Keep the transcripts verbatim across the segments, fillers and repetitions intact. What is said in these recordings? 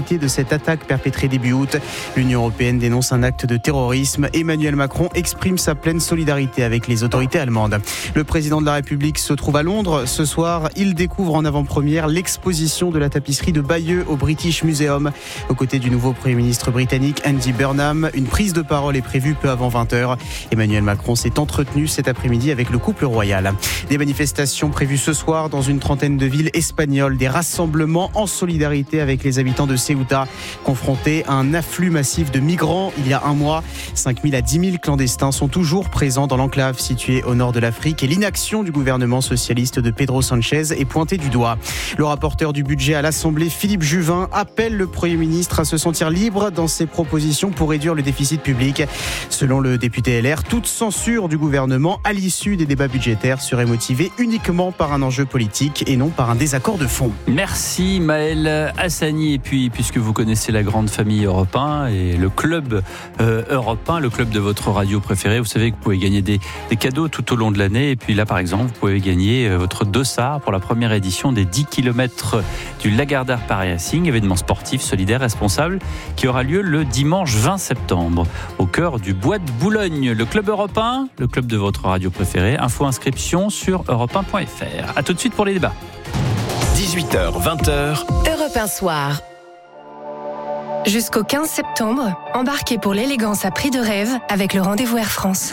responsabilité de cette attaque perpétrée début août. L'Union européenne dénonce un acte de terrorisme. Emmanuel Macron exprime sa pleine solidarité avec les autorités allemandes. Le président de la République se trouve à Londres. Ce soir, il découvre en avant-première l'exposition de la tapisserie de Bayeux au British Museum. Aux côtés du nouveau Premier ministre britannique Andy Burnham, une prise de parole est prévue peu avant vingt heures. Emmanuel Macron s'est entretenu cet après-midi avec le couple royal. Des manifestations prévues ce soir dans une trentaine de villes espagnoles. Des rassemblements en solidarité avec les habitants de Ceuta, confrontés à un afflux massif de migrants il y a un mois. cinq mille à dix mille clandestins sont toujours présents dans l'enclave située au nord de l'Afrique et l'inaction du gouvernement socialiste de Pedro Sanchez est pointée du doigt. Le rapporteur du budget à l'Assemblée, Philippe Juvin, appelle le Premier ministre à se sentir libre dans ses propositions pour réduire le déficit public. Selon le député L R, toute censure du gouvernement à l'issue des débats budgétaires serait motivée uniquement par un enjeu politique et non par un désaccord de fond. Merci Maël Hassani. Et puis, puisque vous connaissez la grande famille Europe un et le club euh, Europe un, le club de votre radio préférée, vous savez que vous pouvez gagner des, des cadeaux tout au long de l'année. Et puis là, par exemple, vous pouvez gagner votre dossard pour la première édition des dix kilomètres du Lagardère Paris Racing, événement sportif, solidaire, responsable, qui aura lieu le dimanche vingt septembre, au cœur du Bois de Boulogne. Le club Europe un, le club de votre radio préférée. Info inscription sur europe un point f r. A tout de suite pour les débats. dix-huit heures, vingt heures. Europe un soir. Jusqu'au quinze septembre, embarquez pour l'élégance à prix de rêve avec le rendez-vous Air France.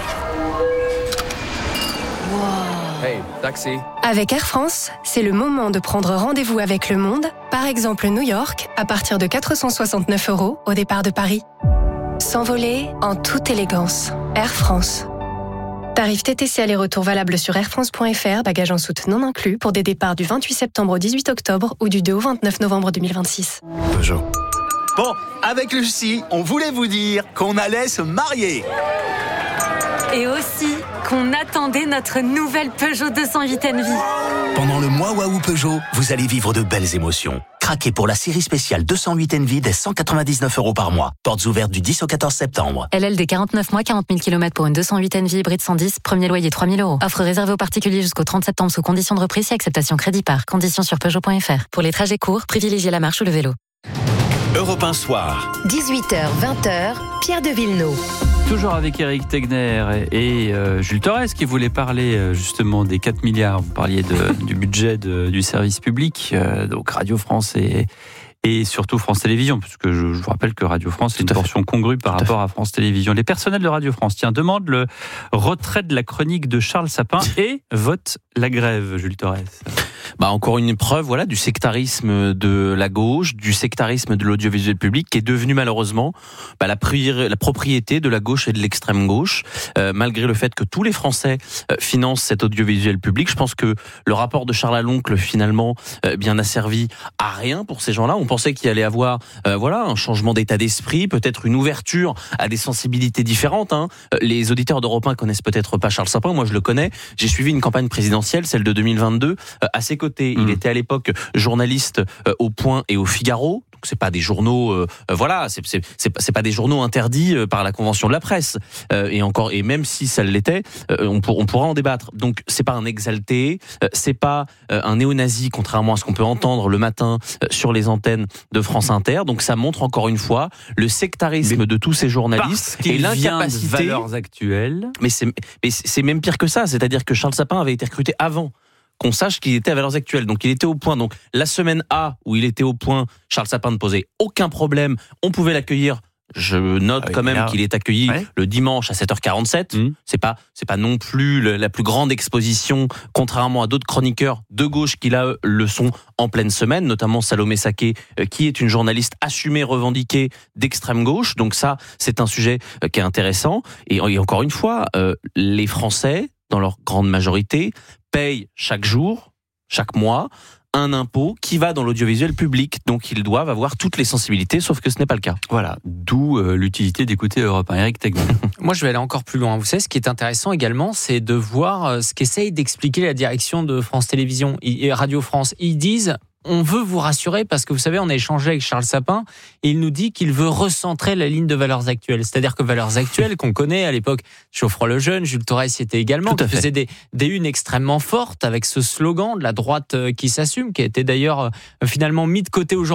Hey, taxi. Avec Air France, c'est le moment de prendre rendez-vous avec le monde, par exemple New York, à partir de quatre cent soixante-neuf euros au départ de Paris. S'envoler en toute élégance. Air France. Tarif T T C aller-retour valable sur air france point f r, bagages en soute non inclus, pour des départs du vingt-huit septembre au dix-huit octobre ou du deux au vingt-neuf novembre deux mille vingt-six. Peugeot. Bon, avec Lucie, on voulait vous dire qu'on allait se marier. Et aussi qu'on attendait notre nouvelle Peugeot deux cent huit N V. Pendant le mois Waouh Peugeot, vous allez vivre de belles émotions. Craquez pour la série spéciale deux cent huit N V dès cent quatre-vingt-dix-neuf euros par mois. Portes ouvertes du dix au quatorze septembre. L L D quarante-neuf mois, quarante mille kilomètres pour une deux cent huit N V hybride cent dix, premier loyer trois mille euros. Offre réservée aux particuliers jusqu'au trente septembre sous condition de reprise et acceptation crédit par. Conditions sur Peugeot point f r. Pour les trajets courts, privilégiez la marche ou le vélo. Europe un soir. dix-huit heures, vingt heures, Pierre de Villeneuve. Toujours avec Éric Tegner et euh, Jules Torres qui voulait parler euh, justement des quatre milliards. Vous parliez de, du budget de, du service public, euh, donc Radio France et, et surtout France Télévisions, puisque je, je vous rappelle que Radio France est une portion congrue par rapport à France Télévisions. Les personnels de Radio France, tiens, demandent le retrait de la chronique de Charles Sapin et votent la grève, Jules Torres. Bah encore une preuve, voilà, du sectarisme de la gauche, du sectarisme de l'audiovisuel public, qui est devenu malheureusement bah, la, pri- la propriété de la gauche et de l'extrême gauche. Euh, malgré le fait que tous les Français euh, financent cet audiovisuel public, je pense que le rapport de Charles Aloncle finalement euh, bien a servi à rien pour ces gens-là. On pensait qu'il allait avoir euh, voilà un changement d'état d'esprit, peut-être une ouverture à des sensibilités différentes. Hein. Les auditeurs d'Europe un connaissent peut-être pas Charles Sapin, moi je le connais. J'ai suivi une campagne présidentielle, celle de deux mille vingt-deux, euh, à ses côtés. Mmh. Il était à l'époque journaliste euh, au Point et au Figaro. Donc c'est pas des journaux, euh, voilà, c'est, c'est, c'est, pas, c'est pas des journaux interdits euh, par la Convention de la presse. Euh, et encore, et même si ça l'était, euh, on, pour, on pourra en débattre. Donc c'est pas un exalté, euh, c'est pas euh, un néo-nazi, contrairement à ce qu'on peut entendre le matin euh, sur les antennes de France Inter. Donc ça montre encore une fois le sectarisme mais de tous ces journalistes et l'incapacité. Vient de Valeurs Actuelles. Mais c'est, mais c'est même pire que ça. C'est-à-dire que Charles Sapin avait été recruté avant qu'on sache qu'il était à Valeurs Actuelles. Donc il était au Point. Donc la semaine A où il était au Point, Charles Sapin ne posait aucun problème. On pouvait l'accueillir. Je note ah oui, quand même là, qu'il est accueilli ouais. le dimanche à sept heures quarante-sept. Mmh. C'est pas, c'est pas non plus le, la plus grande exposition, contrairement à d'autres chroniqueurs de gauche qui là le sont en pleine semaine, notamment Salomé Saké, euh, qui est une journaliste assumée, revendiquée d'extrême gauche. Donc ça, c'est un sujet euh, qui est intéressant. Et, et encore une fois, euh, les Français, dans leur grande majorité, payent chaque jour, chaque mois, un impôt qui va dans l'audiovisuel public. Donc ils doivent avoir toutes les sensibilités, sauf que ce n'est pas le cas. Voilà, d'où euh, l'utilité d'écouter Europe un. Éric Tegner. Moi, je vais aller encore plus loin. Vous savez, ce qui est intéressant également, c'est de voir euh, ce qu'essaye d'expliquer la direction de France Télévisions et Radio France. Ils disent... On veut vous rassurer parce que vous savez, on a échangé avec Charles Sapin et il nous dit qu'il veut recentrer la ligne de Valeurs Actuelles. C'est-à-dire que Valeurs Actuelles, qu'on connaît à l'époque, Geoffroy Lejeune, Jules Torres y était également, qui faisait des, des unes extrêmement fortes avec ce slogan de la droite qui s'assume, qui a été d'ailleurs finalement mis de côté aujourd'hui.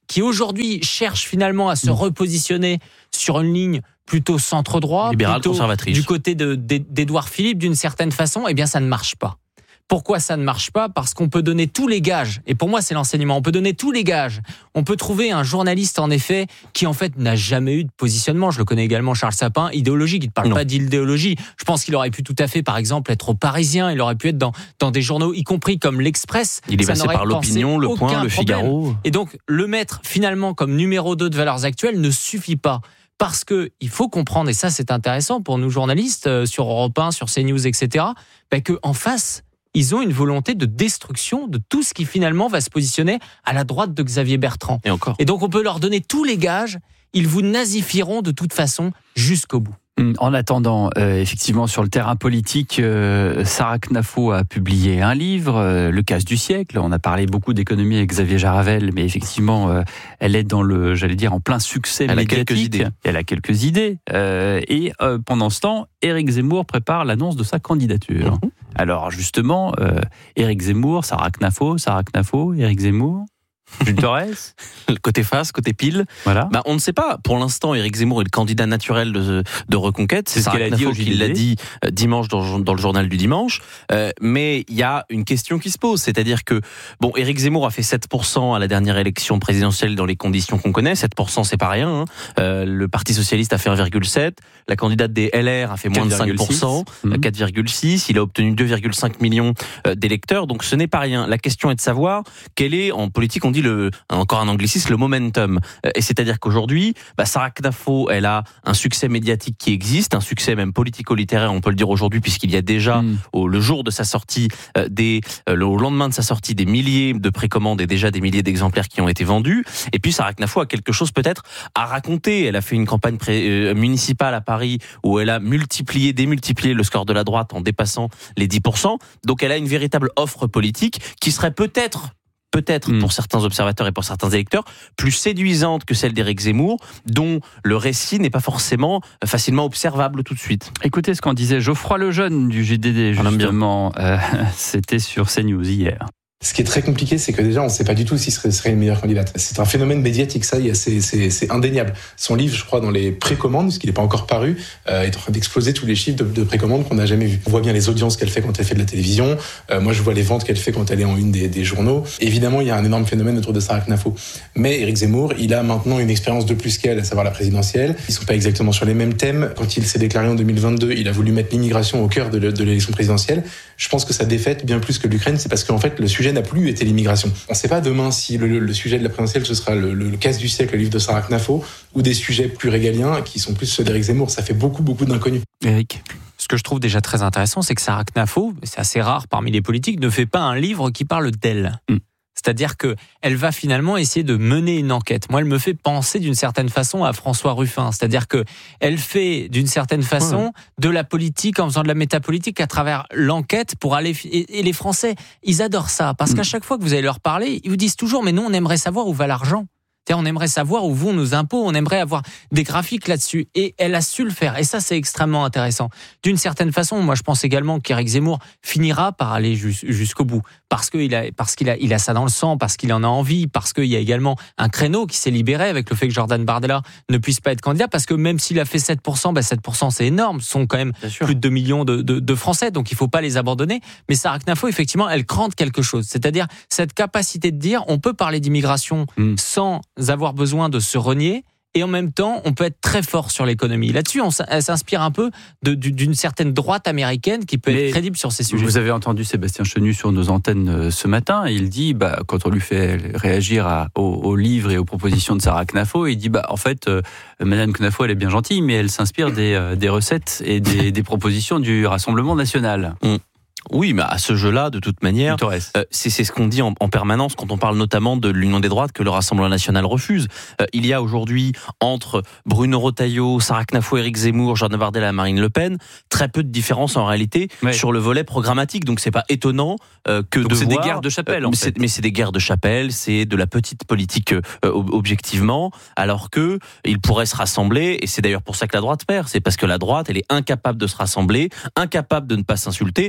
qui aujourd'hui cherche finalement à se repositionner sur une ligne plutôt centre-droit, libérale, plutôt conservatrice, du côté de, d'Édouard Philippe d'une certaine façon, eh bien ça ne marche pas. Pourquoi ça ne marche pas ? Parce qu'on peut donner tous les gages, et pour moi c'est l'enseignement, on peut donner tous les gages. On peut trouver un journaliste en effet qui en fait n'a jamais eu de positionnement. Je le connais également, Charles Sapin, idéologique, il ne parle non. pas d'idéologie. Je pense qu'il aurait pu tout à fait par exemple être au Parisien, il aurait pu être dans, dans des journaux, y compris comme l'Express. Il est passé par l'Opinion, Le Point, Le Figaro. Problème. Et donc le mettre finalement comme numéro deux de Valeurs Actuelles ne suffit pas. Parce que il faut comprendre, et ça c'est intéressant pour nous journalistes, euh, sur Europe un, sur CNews, et cetera, bah, qu'en face, ils ont une volonté de destruction de tout ce qui finalement va se positionner à la droite de Xavier Bertrand. Et encore. Et donc on peut leur donner tous les gages, ils vous nazifieront de toute façon jusqu'au bout. En attendant, euh, effectivement, sur le terrain politique, euh, Sarah Knafo a publié un livre, euh, Le casse du siècle. On a parlé beaucoup d'économie avec Xavier Jaravel, mais effectivement, euh, elle est dans le, j'allais dire, en plein succès elle médiatique. A quelques idées. Elle a quelques idées. Euh, et euh, pendant ce temps, Éric Zemmour prépare l'annonce de sa candidature. Mmh. Alors justement, euh, Éric Zemmour, Sarah Knafo, Sarah Knafo, Éric Zemmour. Jules Torres, côté face, côté pile. Voilà. Bah, on ne sait pas. Pour l'instant, Éric Zemmour est le candidat naturel de, de Reconquête. C'est, c'est ce qu'elle a dit au J D D. Il l'a dit euh, dimanche dans, dans le journal du dimanche. Euh, mais il y a une question qui se pose, c'est-à-dire que bon, Éric Zemmour a fait sept pour cent à la dernière élection présidentielle dans les conditions qu'on connaît. sept pour cent, c'est pas rien. Hein. Euh, le Parti socialiste a fait un virgule sept. La candidate des L R a fait moins de cinq pour cent, mmh. quatre virgule six. Il a obtenu deux virgule cinq millions d'électeurs. Donc ce n'est pas rien. La question est de savoir quel est, en politique, on dit le, encore un anglicisme, le momentum. Et c'est-à-dire qu'aujourd'hui, bah, Sarah Knafo, elle a un succès médiatique qui existe, un succès même politico-littéraire, on peut le dire aujourd'hui, puisqu'il y a déjà, mmh. au, le jour de sa sortie, euh, des, euh, le, au lendemain de sa sortie, des milliers de précommandes et déjà des milliers d'exemplaires qui ont été vendus. Et puis Sarah Knafo a quelque chose peut-être à raconter. Elle a fait une campagne pré, euh, municipale à Paris où elle a multiplié, démultiplié le score de la droite en dépassant les dix pour cent. Donc elle a une véritable offre politique qui serait peut-être peut-être mmh. pour certains observateurs et pour certains électeurs, plus séduisante que celle d'Éric Zemmour, dont le récit n'est pas forcément facilement observable tout de suite. Écoutez ce qu'en disait Geoffroy Lejeune du J D D, justement, euh, c'était sur CNews hier. Ce qui est très compliqué, c'est que déjà, on ne sait pas du tout si ce serait une meilleure candidate. C'est un phénomène médiatique, ça, c'est, c'est, c'est indéniable. Son livre, je crois, dans les précommandes, parce qu'il n'est pas encore paru, euh, est en train d'exploser tous les chiffres de, de précommandes qu'on n'a jamais vus. On voit bien les audiences qu'elle fait quand elle fait de la télévision. Euh, moi, je vois les ventes qu'elle fait quand elle est en une des, des journaux. Évidemment, il y a un énorme phénomène autour de Sarah Knafo. Mais Éric Zemmour, il a maintenant une expérience de plus qu'elle, à savoir la présidentielle. Ils ne sont pas exactement sur les mêmes thèmes. Quand il s'est déclaré en deux mille vingt-deux, il a voulu mettre l'immigration au cœur de, de l'élection présidentielle. Je pense que sa défaite, bien plus que l'Ukraine, c'est parce qu'en fait, le sujet n'a plus été l'immigration. On ne sait pas demain si le, le sujet de la présidentielle, ce sera le, le, le casse du siècle, le livre de Sarah Knafo, ou des sujets plus régaliens qui sont plus ceux d'Éric Zemmour. Ça fait beaucoup, beaucoup d'inconnus. Éric, ce que je trouve déjà très intéressant, c'est que Sarah Knafo, c'est assez rare parmi les politiques, ne fait pas un livre qui parle d'elle. Mm. C'est-à-dire qu'elle va finalement essayer de mener une enquête. Moi, elle me fait penser d'une certaine façon à François Ruffin. C'est-à-dire qu'elle fait d'une certaine façon ouais. de la politique en faisant de la métapolitique à travers l'enquête pour aller... Et les Français, ils adorent ça. Parce mmh. qu'à chaque fois que vous allez leur parler, ils vous disent toujours « Mais nous, on aimerait savoir où va l'argent ». On aimerait savoir où vont nos impôts, on aimerait avoir des graphiques là-dessus. Et elle a su le faire. Et ça, c'est extrêmement intéressant. D'une certaine façon, moi, je pense également qu'Éric Zemmour finira par aller jusqu'au bout. Parce qu'il a, parce qu'il a, il a ça dans le sang, parce qu'il en a envie, parce qu'il y a également un créneau qui s'est libéré avec le fait que Jordan Bardella ne puisse pas être candidat. Parce que même s'il a fait sept pour cent, bah sept pour cent, c'est énorme. Ce sont quand même plus de deux millions de, de, de Français. Donc, il ne faut pas les abandonner. Mais Sarah Knafo, effectivement, elle crante quelque chose. C'est-à-dire cette capacité de dire, on peut parler d'immigration mmh. sans avoir besoin de se renier et en même temps on peut être très fort sur l'économie. Là-dessus on elle s'inspire un peu de, d'une certaine droite américaine qui peut Mais être crédible sur ces sujets. Vous avez entendu Sébastien Chenu sur nos antennes ce matin, il dit bah, quand on lui fait réagir à, au, au livre et aux propositions de Sarah Knafo, il dit bah, en fait euh, Madame Knafo elle est bien gentille mais elle s'inspire des, euh, des recettes et des, des propositions du Rassemblement National. Mmh. Oui, mais à ce jeu-là, de toute manière, euh, c'est, c'est ce qu'on dit en, en permanence quand on parle notamment de l'Union des droites que le Rassemblement national refuse. Euh, il y a aujourd'hui, entre Bruno Retailleau, Sarah Knafo, Éric Zemmour, Jordan Bardella et Marine Le Pen, très peu de différence en réalité ouais. sur le volet programmatique. Donc c'est pas étonnant euh, que Donc de c'est voir... des guerres de chapelle, euh, en mais fait. C'est, mais c'est des guerres de chapelle, c'est de la petite politique euh, objectivement, alors que ils pourraient se rassembler, et c'est d'ailleurs pour ça que la droite perd. C'est parce que la droite, elle est incapable de se rassembler, incapable de ne pas s'insulter. Je dis pas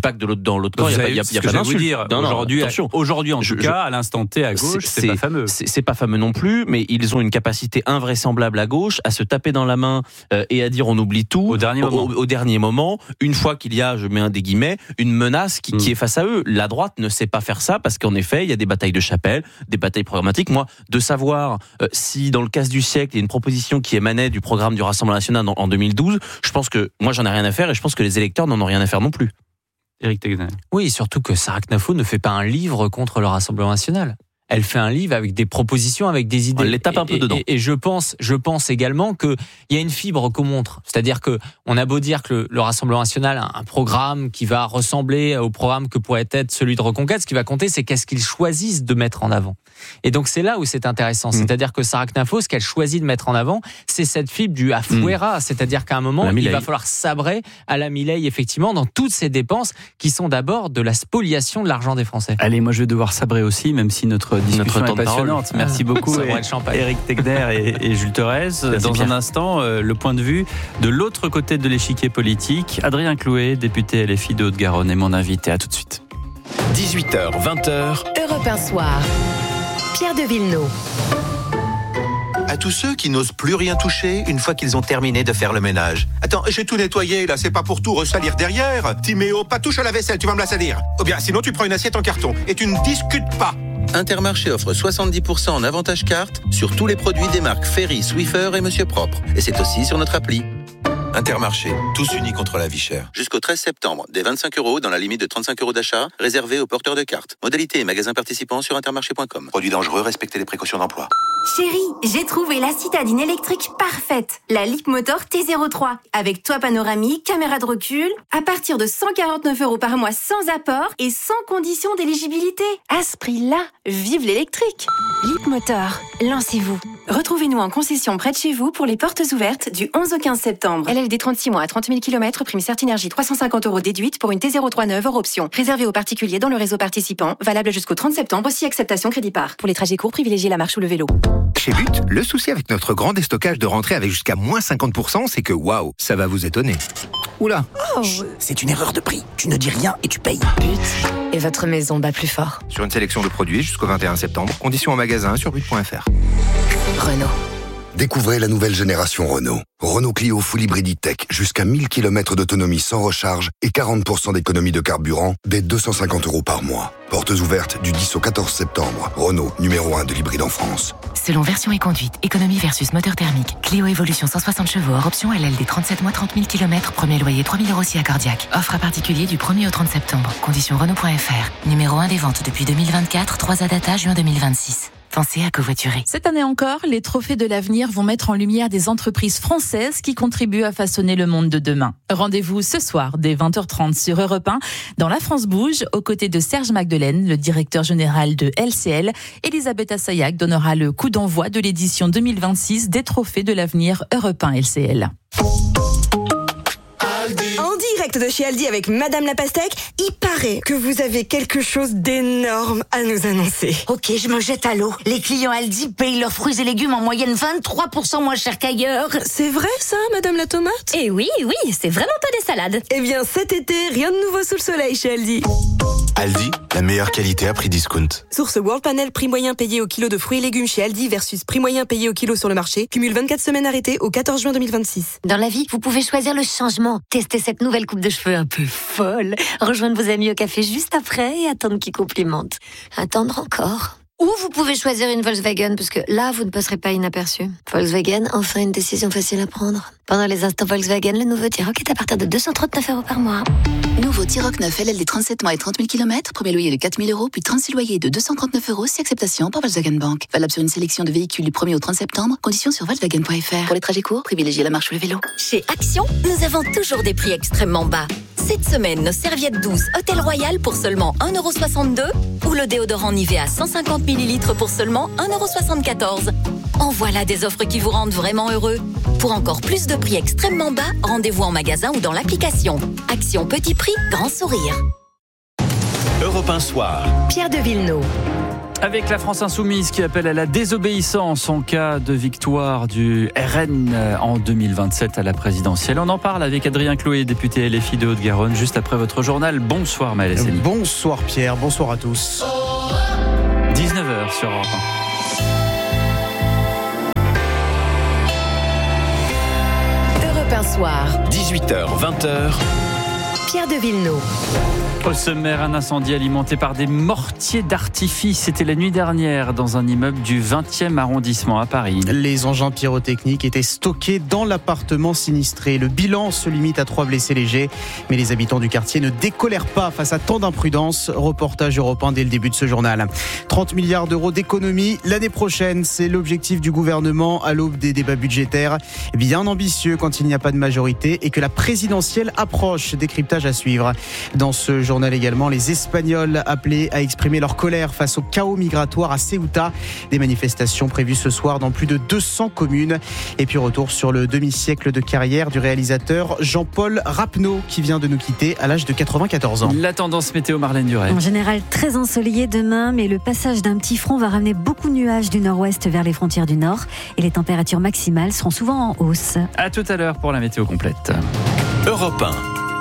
pas que de l'autre dans l'autre camp, il n'y a, y a, y a pas d'insulte. Dire, non, aujourd'hui, non, aujourd'hui, en tout je, cas, je, à l'instant T, à gauche, c'est, c'est pas fameux. C'est, c'est pas fameux non plus, mais ils ont une capacité invraisemblable à gauche à se taper dans la main euh, et à dire on oublie tout au dernier au, moment. Au, au dernier moment, une fois qu'il y a, je mets un des guillemets, une menace qui, mmh. qui est face à eux. La droite ne sait pas faire ça parce qu'en effet, il y a des batailles de chapelle, des batailles programmatiques. Moi, de savoir euh, si dans le casse du siècle, il y a une proposition qui émanait du programme du Rassemblement national en, en deux mille douze, je pense que moi, j'en ai rien à faire et je pense que les électeurs n'en ont rien à faire non plus. Éric Tegner. Oui, surtout que Sarah Knafo ne fait pas un livre contre le Rassemblement national. Elle fait un livre avec des propositions, avec des idées. On les tape un peu et, dedans. Et, et je pense, je pense également que il y a une fibre qu'on montre. C'est-à-dire que on a beau dire que le, le Rassemblement national a un programme qui va ressembler au programme que pourrait être celui de Reconquête. Ce qui va compter, c'est qu'est-ce qu'ils choisissent de mettre en avant. Et donc c'est là où c'est intéressant. Mmh. C'est-à-dire que Sarah Knafo, ce qu'elle choisit de mettre en avant, c'est cette fibre du afuera. Mmh. C'est-à-dire qu'à un moment, il va falloir sabrer à la Milei, effectivement, dans toutes ces dépenses qui sont d'abord de la spoliation de l'argent des Français. Allez, moi je vais devoir sabrer aussi, même si notre discussion notre est passionnante. Merci beaucoup, Éric Tegner et, et Jules Thorez. Dans bien. un instant, euh, le point de vue de l'autre côté de l'échiquier politique. Adrien Clouet, député L F I de Haute-Garonne, est mon invité. À tout de suite. dix-huit heures, vingt heures. Europe un soir. Pierre de Villeneuve. À tous ceux qui n'osent plus rien toucher une fois qu'ils ont terminé de faire le ménage. Attends, j'ai tout nettoyé, là, c'est pas pour tout ressalir derrière. Timéo, pas touche à la vaisselle, tu vas me la salir. Ou bien, sinon tu prends une assiette en carton et tu ne discutes pas. Intermarché offre soixante-dix pour cent en avantage carte sur tous les produits des marques Ferry, Swiffer et Monsieur Propre. Et c'est aussi sur notre appli. Intermarché, tous unis contre la vie chère. Jusqu'au treize septembre, des vingt-cinq euros dans la limite de trente-cinq euros d'achat, réservés aux porteurs de cartes. Modalité et magasins participants sur intermarché point com. Produits dangereux, respectez les précautions d'emploi. Chérie, j'ai trouvé la citadine électrique parfaite. La Leapmotor T zéro trois. Avec toit panoramique, caméra de recul, à partir de cent quarante-neuf euros par mois sans apport et sans condition d'éligibilité. À ce prix-là, vive l'électrique. Leapmotor, lancez-vous. Retrouvez-nous en concession près de chez vous pour les portes ouvertes du onze au quinze septembre. L L D trente-six mois à trente mille kilomètres, prime Certinergie trois cent cinquante euros déduite pour une T zéro trois neuve hors option. Réservé aux particuliers dans le réseau participant, valable jusqu'au trente septembre, aussi acceptation crédit par. Pour les trajets courts, privilégiez la marche ou le vélo. Chez But, le souci avec notre grand déstockage de rentrée avec jusqu'à moins cinquante pour cent, c'est que waouh, ça va vous étonner. Oula, oh. C'est une erreur de prix. Tu ne dis rien et tu payes. But, et votre maison bat plus fort. Sur une sélection de produits jusqu'au vingt et un septembre, conditions en magasin sur but point f r. Renault. Découvrez la nouvelle génération Renault. Renault Clio Full Hybrid E-Tech, jusqu'à mille kilomètres d'autonomie sans recharge et quarante pour cent d'économie de carburant dès deux cent cinquante euros par mois. Portes ouvertes du dix au quatorze septembre. Renault, numéro un de l'hybride en France. Selon version et conduite, économie versus moteur thermique. Clio Evolution cent soixante chevaux hors option L L D trente-sept mois trente mille kilomètres. Premier loyer trois mille euros si accordiaque. Offre à particulier du premier au trente septembre. Conditions Renault point f r. Numéro un des ventes depuis deux mille vingt-quatre. trois A data juin deux mille vingt-six. Pensez à covoiturer. Cette année encore, les trophées de l'avenir vont mettre en lumière des entreprises françaises qui contribuent à façonner le monde de demain. Rendez-vous ce soir dès vingt heures trente sur Europe un dans La France Bouge, aux côtés de Serge Magdelaine, le directeur général de L C L. Elisabeth Assayag donnera le coup d'envoi de l'édition deux mille vingt-six des trophées de l'avenir Europe un L C L. En direct de chez Aldi avec Madame la Pastèque, il paraît que vous avez quelque chose d'énorme à nous annoncer. Ok, je me jette à l'eau. Les clients Aldi payent leurs fruits et légumes en moyenne vingt-trois pour cent moins cher qu'ailleurs. C'est vrai ça, Madame la Tomate ? Eh oui, oui, c'est vraiment pas des salades. Eh bien cet été, rien de nouveau sous le soleil chez Aldi. Aldi, la meilleure qualité à prix discount. Source World Panel, prix moyen payé au kilo de fruits et légumes chez Aldi versus prix moyen payé au kilo sur le marché. Cumule vingt-quatre semaines arrêtées au quatorze juin deux mille vingt-six. Dans la vie, vous pouvez choisir le changement. Testez cette nouvelle coupe de cheveux un peu folle. Rejoindre vos amis au café juste après et attendre qu'ils complimentent. Attendre encore. Ou vous pouvez choisir une Volkswagen, parce que là, vous ne passerez pas inaperçu. Volkswagen, enfin une décision facile à prendre. Pendant les instants Volkswagen, le nouveau T-Roc est à partir de deux cent trente-neuf euros par mois. Nouveau T-Roc neuf L L D trente-sept mois et trente mille kilomètres. Premier loyer de quatre mille euros, puis trente-six loyers de deux cent trente-neuf euros, si acceptation par Volkswagen Bank. Valable sur une sélection de véhicules du premier au trente septembre. Conditions sur Volkswagen point f r. Pour les trajets courts, privilégiez la marche ou le vélo. Chez Action, nous avons toujours des prix extrêmement bas. Cette semaine, nos serviettes douces Hôtel Royal pour seulement un euro soixante-deux ou le déodorant Nivea cent cinquante millilitres pour seulement un euro soixante-quatorze. En voilà des offres qui vous rendent vraiment heureux. Pour encore plus de prix extrêmement bas, rendez-vous en magasin ou dans l'application. Action petit prix, grand sourire. Europe un soir. Pierre de Villeneuve. Avec la France Insoumise qui appelle à la désobéissance en cas de victoire du R N en deux mille vingt-sept à la présidentielle. On en parle avec Adrien Clouet, député L F I de Haute-Garonne, juste après votre journal. Bonsoir Maël Hassani. Bonsoir Pierre, bonsoir à tous. dix-neuf heures sur Europe un. Europe un soir. dix-huit heures, vingt heures. Pierre de Villeneuve. Au sommaire, un incendie alimenté par des mortiers d'artifice. C'était la nuit dernière dans un immeuble du vingtième arrondissement à Paris. Les engins pyrotechniques étaient stockés dans l'appartement sinistré. Le bilan se limite à trois blessés légers. Mais les habitants du quartier ne décolèrent pas face à tant d'imprudence. Reportage européen dès le début de ce journal. trente milliards d'euros d'économies l'année prochaine. C'est l'objectif du gouvernement à l'aube des débats budgétaires. Bien ambitieux quand il n'y a pas de majorité et que la présidentielle approche. Décryptage à suivre. Dans ce journal également, les Espagnols appelés à exprimer leur colère face au chaos migratoire à Ceuta. Des manifestations prévues ce soir dans plus de deux cents communes. Et puis retour sur le demi-siècle de carrière du réalisateur Jean-Paul Rapneau qui vient de nous quitter à l'âge de quatre-vingt-quatorze ans. La tendance météo, Marlène Duret. En général très ensoleillé demain, mais le passage d'un petit front va ramener beaucoup de nuages du nord-ouest vers les frontières du nord. Et les températures maximales seront souvent en hausse. À tout à l'heure pour la météo complète. Europe un.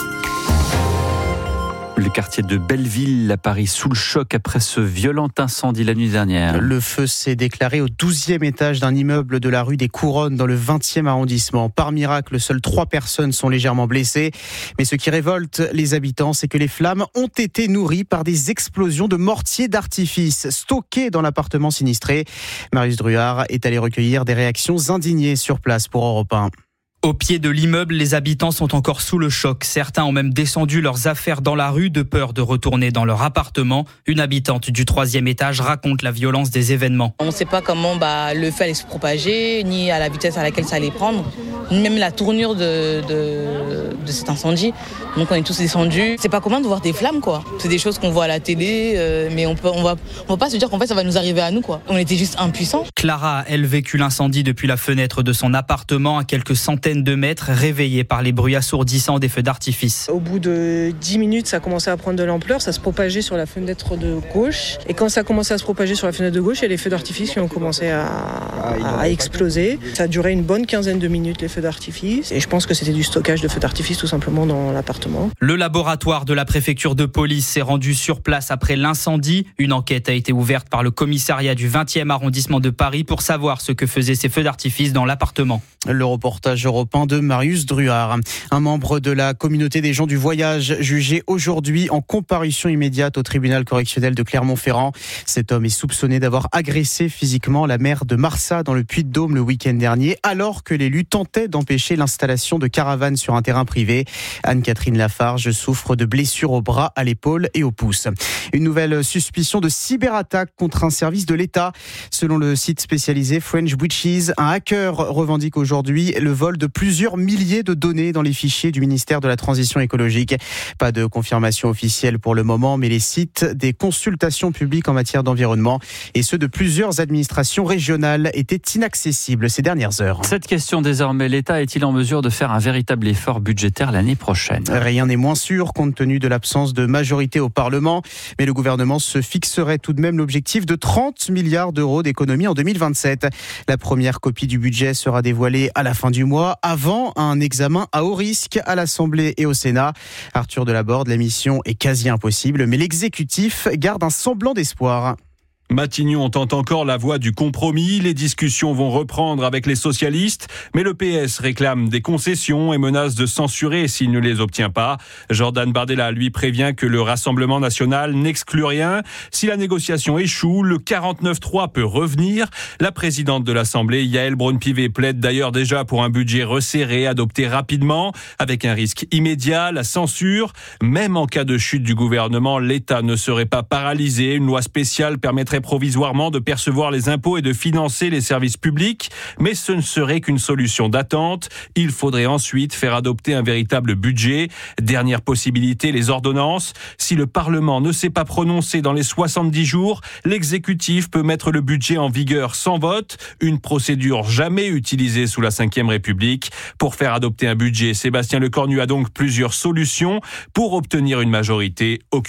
Le quartier de Belleville à Paris sous le choc après ce violent incendie la nuit dernière. Le feu s'est déclaré au douzième étage d'un immeuble de la rue des Couronnes dans le vingtième arrondissement. Par miracle, seules trois personnes sont légèrement blessées. Mais ce qui révolte les habitants, c'est que les flammes ont été nourries par des explosions de mortiers d'artifice stockés dans l'appartement sinistré. Marius Druard est allé recueillir des réactions indignées sur place pour Europe un. Au pied de l'immeuble, les habitants sont encore sous le choc. Certains ont même descendu leurs affaires dans la rue de peur de retourner dans leur appartement. Une habitante du troisième étage raconte la violence des événements. On ne sait pas comment bah, le feu allait se propager, ni à la vitesse à laquelle ça allait prendre, ni même la tournure de, de, de cet incendie. Donc on est tous descendus. C'est pas commun de voir des flammes, quoi. C'est des choses qu'on voit à la télé, euh, mais on peut, on va, on va pas se dire qu'en fait ça va nous arriver à nous, quoi. On était juste impuissants. Clara a, elle, vécu l'incendie depuis la fenêtre de son appartement à quelques centaines de mètres, réveillée par les bruits assourdissants des feux d'artifice. Au bout de dix minutes, ça a commencé à prendre de l'ampleur, ça se propageait sur la fenêtre de gauche. Et quand ça a commencé à se propager sur la fenêtre de gauche, il y a les feux d'artifice qui ont commencé à, à, à exploser. Ça a duré une bonne quinzaine de minutes, les feux d'artifice. Et je pense que c'était du stockage de feux d'artifice tout simplement dans l'appartement. Le laboratoire de la préfecture de police s'est rendu sur place après l'incendie. Une enquête a été ouverte par le commissariat du vingtième arrondissement de Paris pour savoir ce que faisaient ces feux d'artifice dans l'appartement. Le reportage européen de Marius Druard. Un membre de la communauté des gens du voyage jugé aujourd'hui en comparution immédiate au tribunal correctionnel de Clermont-Ferrand. Cet homme est soupçonné d'avoir agressé physiquement la maire de Marsat dans le Puy-de-Dôme le week-end dernier, alors que l'élu tentait d'empêcher l'installation de caravanes sur un terrain privé. Anne-Catherine Lafarge souffre de blessures au bras, à l'épaule et au pouce. Une nouvelle suspicion de cyberattaque contre un service de l'État. Selon le site spécialisé French Witches, un hacker revendique aujourd'hui le vol de plusieurs milliers de données dans les fichiers du ministère de la Transition écologique. Pas de confirmation officielle pour le moment, mais les sites des consultations publiques en matière d'environnement et ceux de plusieurs administrations régionales étaient inaccessibles ces dernières heures. Cette question désormais, l'État est-il en mesure de faire un véritable effort budgétaire l'année prochaine ? Rien n'est moins sûr compte tenu de l'absence de majorité au Parlement, mais le gouvernement se fixerait tout de même l'objectif de trente milliards d'euros d'économies en deux mille vingt-sept. La première copie du budget sera dévoilée à la fin du mois, avant un examen à haut risque à l'Assemblée et au Sénat. Arthur Delaborde, la mission est quasi impossible, mais l'exécutif garde un semblant d'espoir. Matignon tente encore la voie du compromis. Les discussions vont reprendre avec les socialistes, mais le P S réclame des concessions et menace de censurer s'il ne les obtient pas. Jordan Bardella, lui, prévient que le Rassemblement national n'exclut rien. Si la négociation échoue, le quarante-neuf trois peut revenir. La présidente de l'Assemblée, Yaël Braun-Pivet, plaide d'ailleurs déjà pour un budget resserré, adopté rapidement, avec un risque immédiat, la censure. Même en cas de chute du gouvernement, l'État ne serait pas paralysé. Une loi spéciale permettrait provisoirement de percevoir les impôts et de financer les services publics, mais ce ne serait qu'une solution d'attente. Il faudrait ensuite faire adopter un véritable budget. Dernière possibilité, les ordonnances. Si le Parlement ne s'est pas prononcé dans les soixante-dix jours, l'exécutif peut mettre le budget en vigueur sans vote, une procédure jamais utilisée sous la cinquième République. Pour faire adopter un budget, Sébastien Lecornu a donc plusieurs solutions. Pour obtenir une majorité, aucune.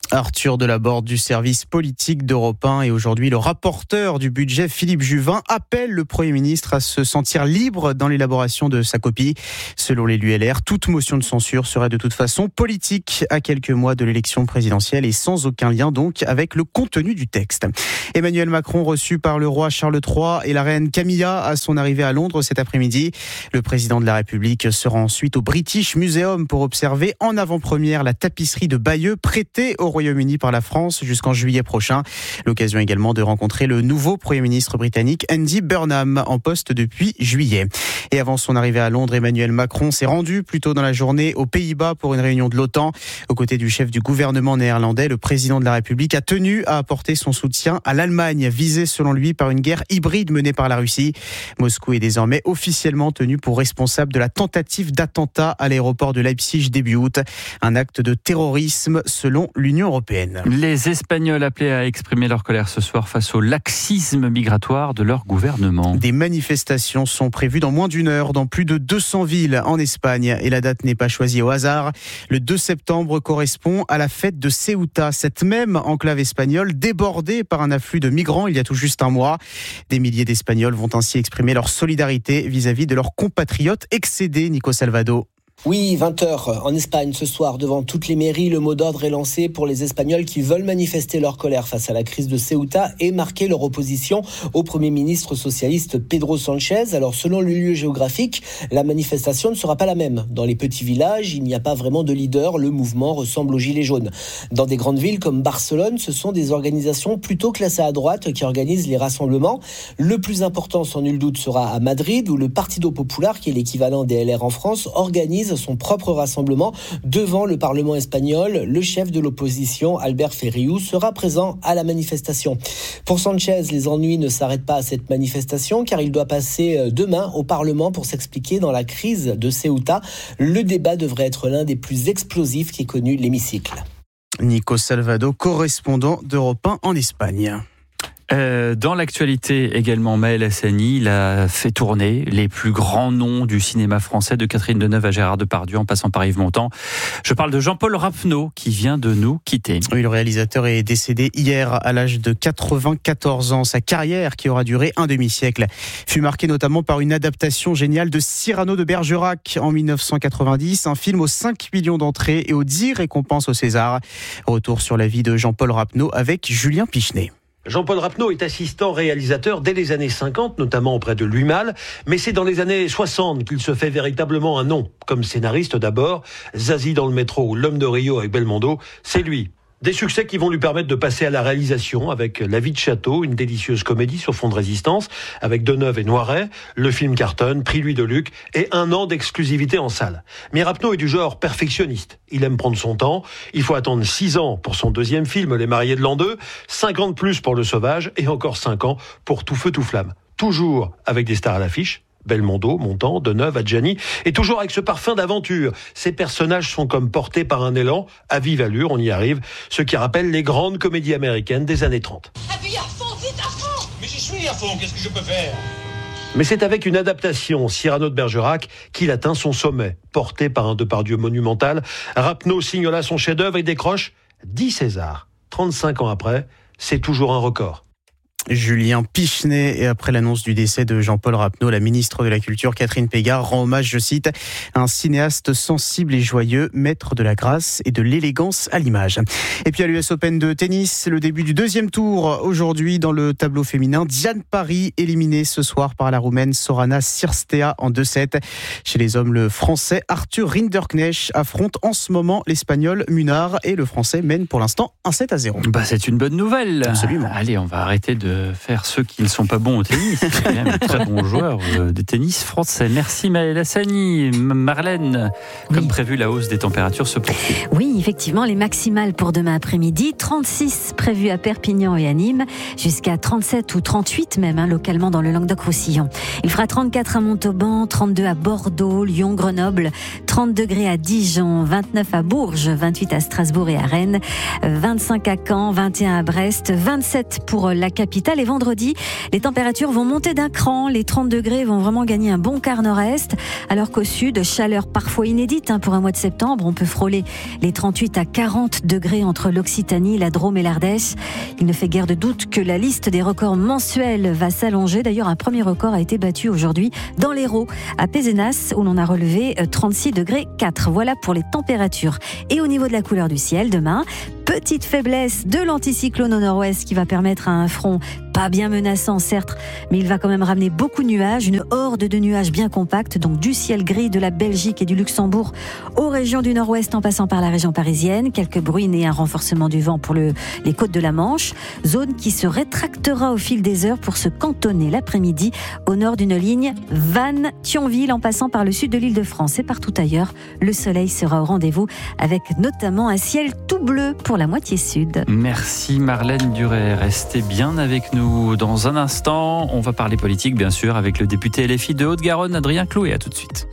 Arthur Delaborde du service politique d'Europe un et aujourd'hui le rapporteur du budget Philippe Juvin appelle le Premier ministre à se sentir libre dans l'élaboration de sa copie. Selon l'élu L R, toute motion de censure serait de toute façon politique à quelques mois de l'élection présidentielle et sans aucun lien donc avec le contenu du texte. Emmanuel Macron reçu par le roi Charles trois et la reine Camilla à son arrivée à Londres cet après-midi. Le président de la République sera ensuite au British Museum pour observer en avant-première la tapisserie de Bayeux prêtée au Royaume-Uni par la France jusqu'en juillet prochain. L'occasion également de rencontrer le nouveau Premier ministre britannique Andy Burnham en poste depuis juillet. Et avant son arrivée à Londres, Emmanuel Macron s'est rendu plus tôt dans la journée aux Pays-Bas pour une réunion de l'OTAN. Aux côtés du chef du gouvernement néerlandais, le président de la République a tenu à apporter son soutien à l'Allemagne, visée selon lui par une guerre hybride menée par la Russie. Moscou est désormais officiellement tenu pour responsable de la tentative d'attentat à l'aéroport de Leipzig début août. Un acte de terrorisme selon l'Union européenne. Les Espagnols appelés à exprimer leur colère ce soir face au laxisme migratoire de leur gouvernement. Des manifestations sont prévues dans moins d'une heure dans plus de deux cents villes en Espagne et la date n'est pas choisie au hasard. Le deux septembre correspond à la fête de Ceuta, cette même enclave espagnole débordée par un afflux de migrants il y a tout juste un mois. Des milliers d'Espagnols vont ainsi exprimer leur solidarité vis-à-vis de leurs compatriotes excédés. Nico Salvado. Oui, vingt heures en Espagne ce soir, devant toutes les mairies, le mot d'ordre est lancé pour les Espagnols qui veulent manifester leur colère face à la crise de Ceuta et marquer leur opposition au Premier ministre socialiste Pedro Sánchez. Alors selon le lieu géographique, la manifestation ne sera pas la même. Dans les petits villages, il n'y a pas vraiment de leader, le mouvement ressemble aux Gilets jaunes. Dans des grandes villes comme Barcelone, ce sont des organisations plutôt classées à droite qui organisent les rassemblements. Le plus important, sans nul doute, sera à Madrid, où le Partido Popular, qui est l'équivalent des L R en France, organise son propre rassemblement devant le Parlement espagnol. Le chef de l'opposition, Albert Ferriu, sera présent à la manifestation. Pour Sánchez, les ennuis ne s'arrêtent pas à cette manifestation car il doit passer demain au Parlement pour s'expliquer dans la crise de Ceuta. Le débat devrait être l'un des plus explosifs qu'ait connu l'hémicycle. Nico Salvado, correspondant d'Europe un en Espagne. Euh, dans l'actualité également, Maël Hassani, il a fait tourner les plus grands noms du cinéma français, de Catherine Deneuve à Gérard Depardieu en passant par Yves Montand. Je parle de Jean-Paul Rapneau qui vient de nous quitter. Oui, le réalisateur est décédé hier à l'âge de quatre-vingt-quatorze ans. Sa carrière, qui aura duré un demi-siècle, fut marquée notamment par une adaptation géniale de Cyrano de Bergerac en mille neuf cent quatre-vingt-dix, un film aux cinq millions d'entrées et aux dix récompenses au César. Retour sur la vie de Jean-Paul Rapneau avec Julien Pichenet. Jean-Paul Rapneau est assistant réalisateur dès les années cinquante, notamment auprès de Louis Malle, mais c'est dans les années soixante qu'il se fait véritablement un nom. Comme scénariste d'abord, Zazie dans le métro ou L'homme de Rio avec Belmondo, c'est lui. Des succès qui vont lui permettre de passer à la réalisation avec La vie de château, une délicieuse comédie sur fond de résistance, avec Deneuve et Noiret, le film cartonne, prix Louis Deluc et un an d'exclusivité en salle. Mais Rapneau est du genre perfectionniste. Il aime prendre son temps. Il faut attendre six ans pour son deuxième film, Les mariés de l'an deux, cinq ans de plus pour Le sauvage et encore cinq ans pour Tout feu, tout flamme. Toujours avec des stars à l'affiche. Belmondo, Montand, Deneuve, Adjani, et toujours avec ce parfum d'aventure. Ces personnages sont comme portés par un élan, à vive allure, on y arrive, ce qui rappelle les grandes comédies américaines des années trente. Appuie à fond, vite à fond! Mais j'y suis à fond, qu'est-ce que je peux faire? Mais c'est avec une adaptation, Cyrano de Bergerac, qu'il atteint son sommet. Porté par un Depardieu monumental, Rapneau signe là son chef-d'œuvre et décroche dix Césars. trente-cinq ans après, c'est toujours un record. Julien Pichenet. Et après l'annonce du décès de Jean-Paul Rapneau, la ministre de la Culture, Catherine Pégard, rend hommage, je cite, à un cinéaste sensible et joyeux, maître de la grâce et de l'élégance à l'image. Et puis à l'U S Open de tennis, le début du deuxième tour aujourd'hui dans le tableau féminin. Diane Paris éliminée ce soir par la Roumaine Sorana Cirstea en deux sept. Chez les hommes, le Français Arthur Rinderknecht affronte en ce moment l'Espagnol Munar et le Français mène pour l'instant un sept à zéro. Bah, c'est une bonne nouvelle. Absolument. Allez, on va arrêter de faire ceux qui ne sont pas bons au tennis. C'est quand même un très bon joueur de tennis français. Merci Maël Hassani. Marlène, comme oui. prévu, la hausse des températures se poursuit. Oui, effectivement, les maximales pour demain après-midi. trente-six prévues à Perpignan et à Nîmes, jusqu'à trente-sept ou trente-huit même, hein, localement dans le Languedoc-Roussillon. Il fera trente-quatre à Montauban, trente-deux à Bordeaux, Lyon, Grenoble, trente degrés à Dijon, vingt-neuf à Bourges, vingt-huit à Strasbourg et à Rennes, vingt-cinq à Caen, vingt et un à Brest, vingt-sept pour la capitale capitale. Et vendredi, les températures vont monter d'un cran. Les trente degrés vont vraiment gagner un bon quart nord-est. Alors qu'au sud, chaleur parfois inédite hein, pour un mois de septembre. On peut frôler les trente-huit à quarante degrés entre l'Occitanie, la Drôme et l'Ardèche. Il ne fait guère de doute que la liste des records mensuels va s'allonger. D'ailleurs, un premier record a été battu aujourd'hui dans l'Hérault, à Pézenas, où l'on a relevé trente-six degrés quatre. Voilà pour les températures. Et au niveau de la couleur du ciel, demain, petite faiblesse de l'anticyclone au nord-ouest qui va permettre à un front pas bien menaçant certes, mais il va quand même ramener beaucoup de nuages, une horde de nuages bien compacts, donc du ciel gris de la Belgique et du Luxembourg aux régions du nord-ouest en passant par la région parisienne, quelques bruines et un renforcement du vent pour le, les côtes de la Manche, zone qui se rétractera au fil des heures pour se cantonner l'après-midi au nord d'une ligne Vannes-Thionville en passant par le sud de l'Île-de-France et partout ailleurs. Le soleil sera au rendez-vous avec notamment un ciel tout bleu pour la moitié sud. Merci Marlène Duret, restez bien avec nous. Dans un instant, on va parler politique bien sûr avec le député L F I de Haute-Garonne, Adrien Clouet. À tout de suite.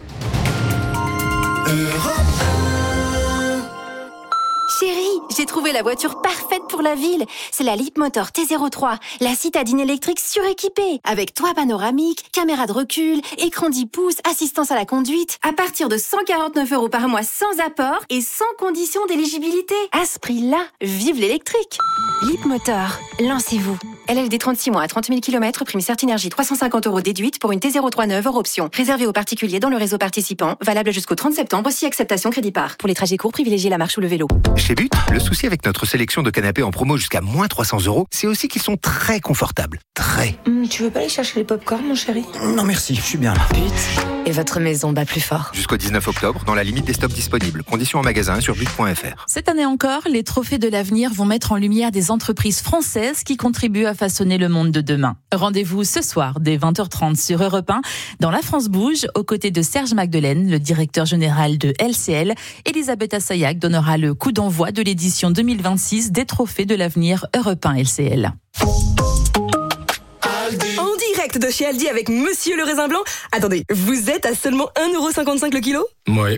Chérie, j'ai trouvé la voiture parfaite pour la ville. C'est la Leapmotor T zéro trois, la citadine électrique suréquipée. Avec toit panoramique, caméra de recul, écran dix pouces, assistance à la conduite. À partir de cent quarante-neuf euros par mois sans apport et sans condition d'éligibilité. À ce prix-là, vive l'électrique. Leapmotor, lancez-vous. L L D trente-six mois à trente mille kilomètres, prime Certinergie trois cent cinquante euros déduite pour une T zéro trois neuve hors option. Réservé aux particuliers dans le réseau participant, valable jusqu'au trente septembre, si acceptation crédit par. Pour les trajets courts, privilégiez la marche ou le vélo. Chez But, le souci avec notre sélection de canapés en promo jusqu'à moins trois cents euros, c'est aussi qu'ils sont très confortables. Très. Mmh, tu veux pas aller chercher les pop-corn, mon chéri? Non merci, je suis bien là. But, et votre maison bat plus fort. Jusqu'au dix-neuf octobre, dans la limite des stocks disponibles. Conditions en magasin sur but point f r. Cette année encore, les trophées de l'avenir vont mettre en lumière des entreprises françaises qui contribuent à façonner le monde de demain. Rendez-vous ce soir dès vingt heures trente sur Europe un dans La France Bouge, aux côtés de Serge Magdelaine, le directeur général de L C L. Elisabeth Assayag donnera le coup d'envoi de l'édition deux mille vingt-six des trophées de l'avenir Europe un L C L. En direct de chez Aldi avec Monsieur le Raisin Blanc. Attendez, vous êtes à seulement un euro cinquante-cinq le kilo? Ouais.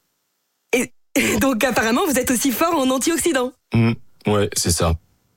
Et donc apparemment vous êtes aussi fort en antioxydants. Mmh, ouais, c'est ça.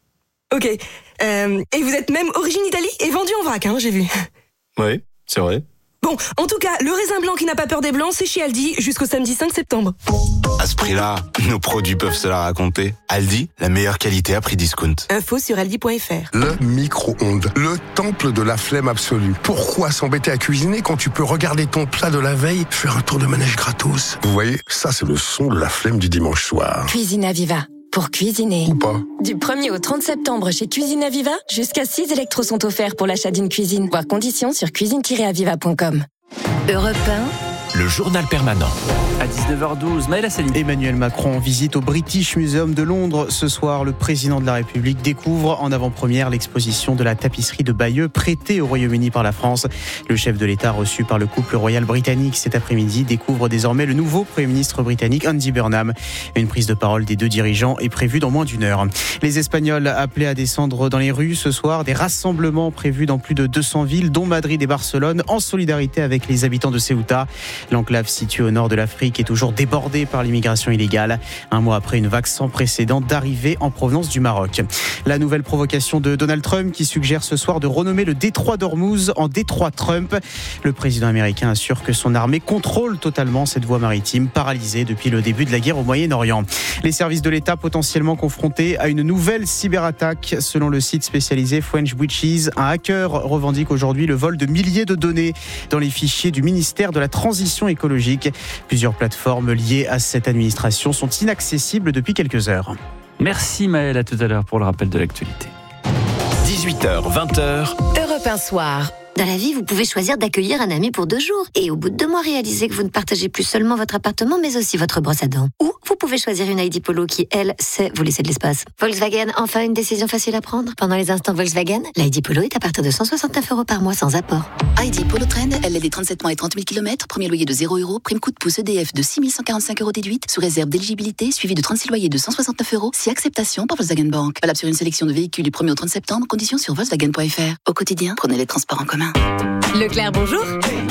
Ok. Euh, et vous êtes même origine Italie et vendu en vrac, hein, j'ai vu. Ouais, c'est vrai. Bon, en tout cas, le raisin blanc qui n'a pas peur des blancs, c'est chez Aldi jusqu'au samedi cinq septembre. À ce prix-là, nos produits peuvent se la raconter. Aldi, la meilleure qualité à prix discount. Info sur aldi point f r. Le micro-ondes, le temple de la flemme absolue. Pourquoi s'embêter à cuisiner quand tu peux regarder ton plat de la veille, faire un tour de manège gratos? Vous voyez, ça c'est le son de la flemme du dimanche soir. Cuisine Aviva. Pour cuisiner. Ou pas. Du premier au trente septembre chez Cuisine Aviva, jusqu'à six électros sont offerts pour l'achat d'une cuisine. Voir conditions sur cuisine tiret aviva point com. Europe un. Le journal permanent. À dix-neuf heures douze, Maël Assani. Emmanuel Macron visite au British Museum de Londres. Ce soir, le président de la République découvre en avant-première l'exposition de la tapisserie de Bayeux prêtée au Royaume-Uni par la France. Le chef de l'État reçu par le couple royal britannique cet après-midi découvre désormais le nouveau Premier ministre britannique Andy Burnham. Une prise de parole des deux dirigeants est prévue dans moins d'une heure. Les Espagnols appelés à descendre dans les rues ce soir. Des rassemblements prévus dans plus de deux cents villes, dont Madrid et Barcelone, en solidarité avec les habitants de Ceuta. L'enclave située au nord de l'Afrique est toujours débordée par l'immigration illégale. Un mois après une vague sans précédent d'arrivées en provenance du Maroc. La nouvelle provocation de Donald Trump qui suggère ce soir de renommer le détroit d'Ormuz en détroit Trump. Le président américain assure que son armée contrôle totalement cette voie maritime paralysée depuis le début de la guerre au Moyen-Orient. Les services de l'État potentiellement confrontés à une nouvelle cyberattaque. Selon le site spécialisé French Witches, un hacker revendique aujourd'hui le vol de milliers de données dans les fichiers du ministère de la Transition écologique. Plusieurs plateformes liées à cette administration sont inaccessibles depuis quelques heures. Merci Maël, à tout à l'heure pour le rappel de l'actualité. dix-huit heures, vingt heures. Europe un soir. Dans la vie, vous pouvez choisir d'accueillir un ami pour deux jours. Et au bout de deux mois, réaliser que vous ne partagez plus seulement votre appartement, mais aussi votre brosse à dents. Ou vous pouvez choisir une Heidi Polo qui, elle, sait vous laisser de l'espace. Volkswagen, enfin une décision facile à prendre. Pendant les instants Volkswagen, l'Heidi Polo est à partir de cent soixante-neuf euros par mois sans apport. Heidi Polo Trend, L L D trente-sept mois et trente mille kilomètres, premier loyer de zéro euros, prime coup de pouce E D F de six mille cent quarante-cinq euros déduite, sous réserve d'éligibilité, suivi de trente-six loyers de cent soixante-neuf euros, si acceptation par Volkswagen Bank. Valable sur une sélection de véhicules du premier au trente septembre, conditions sur volkswagen point f r. Au quotidien, prenez les transports en commun. Leclerc, bonjour.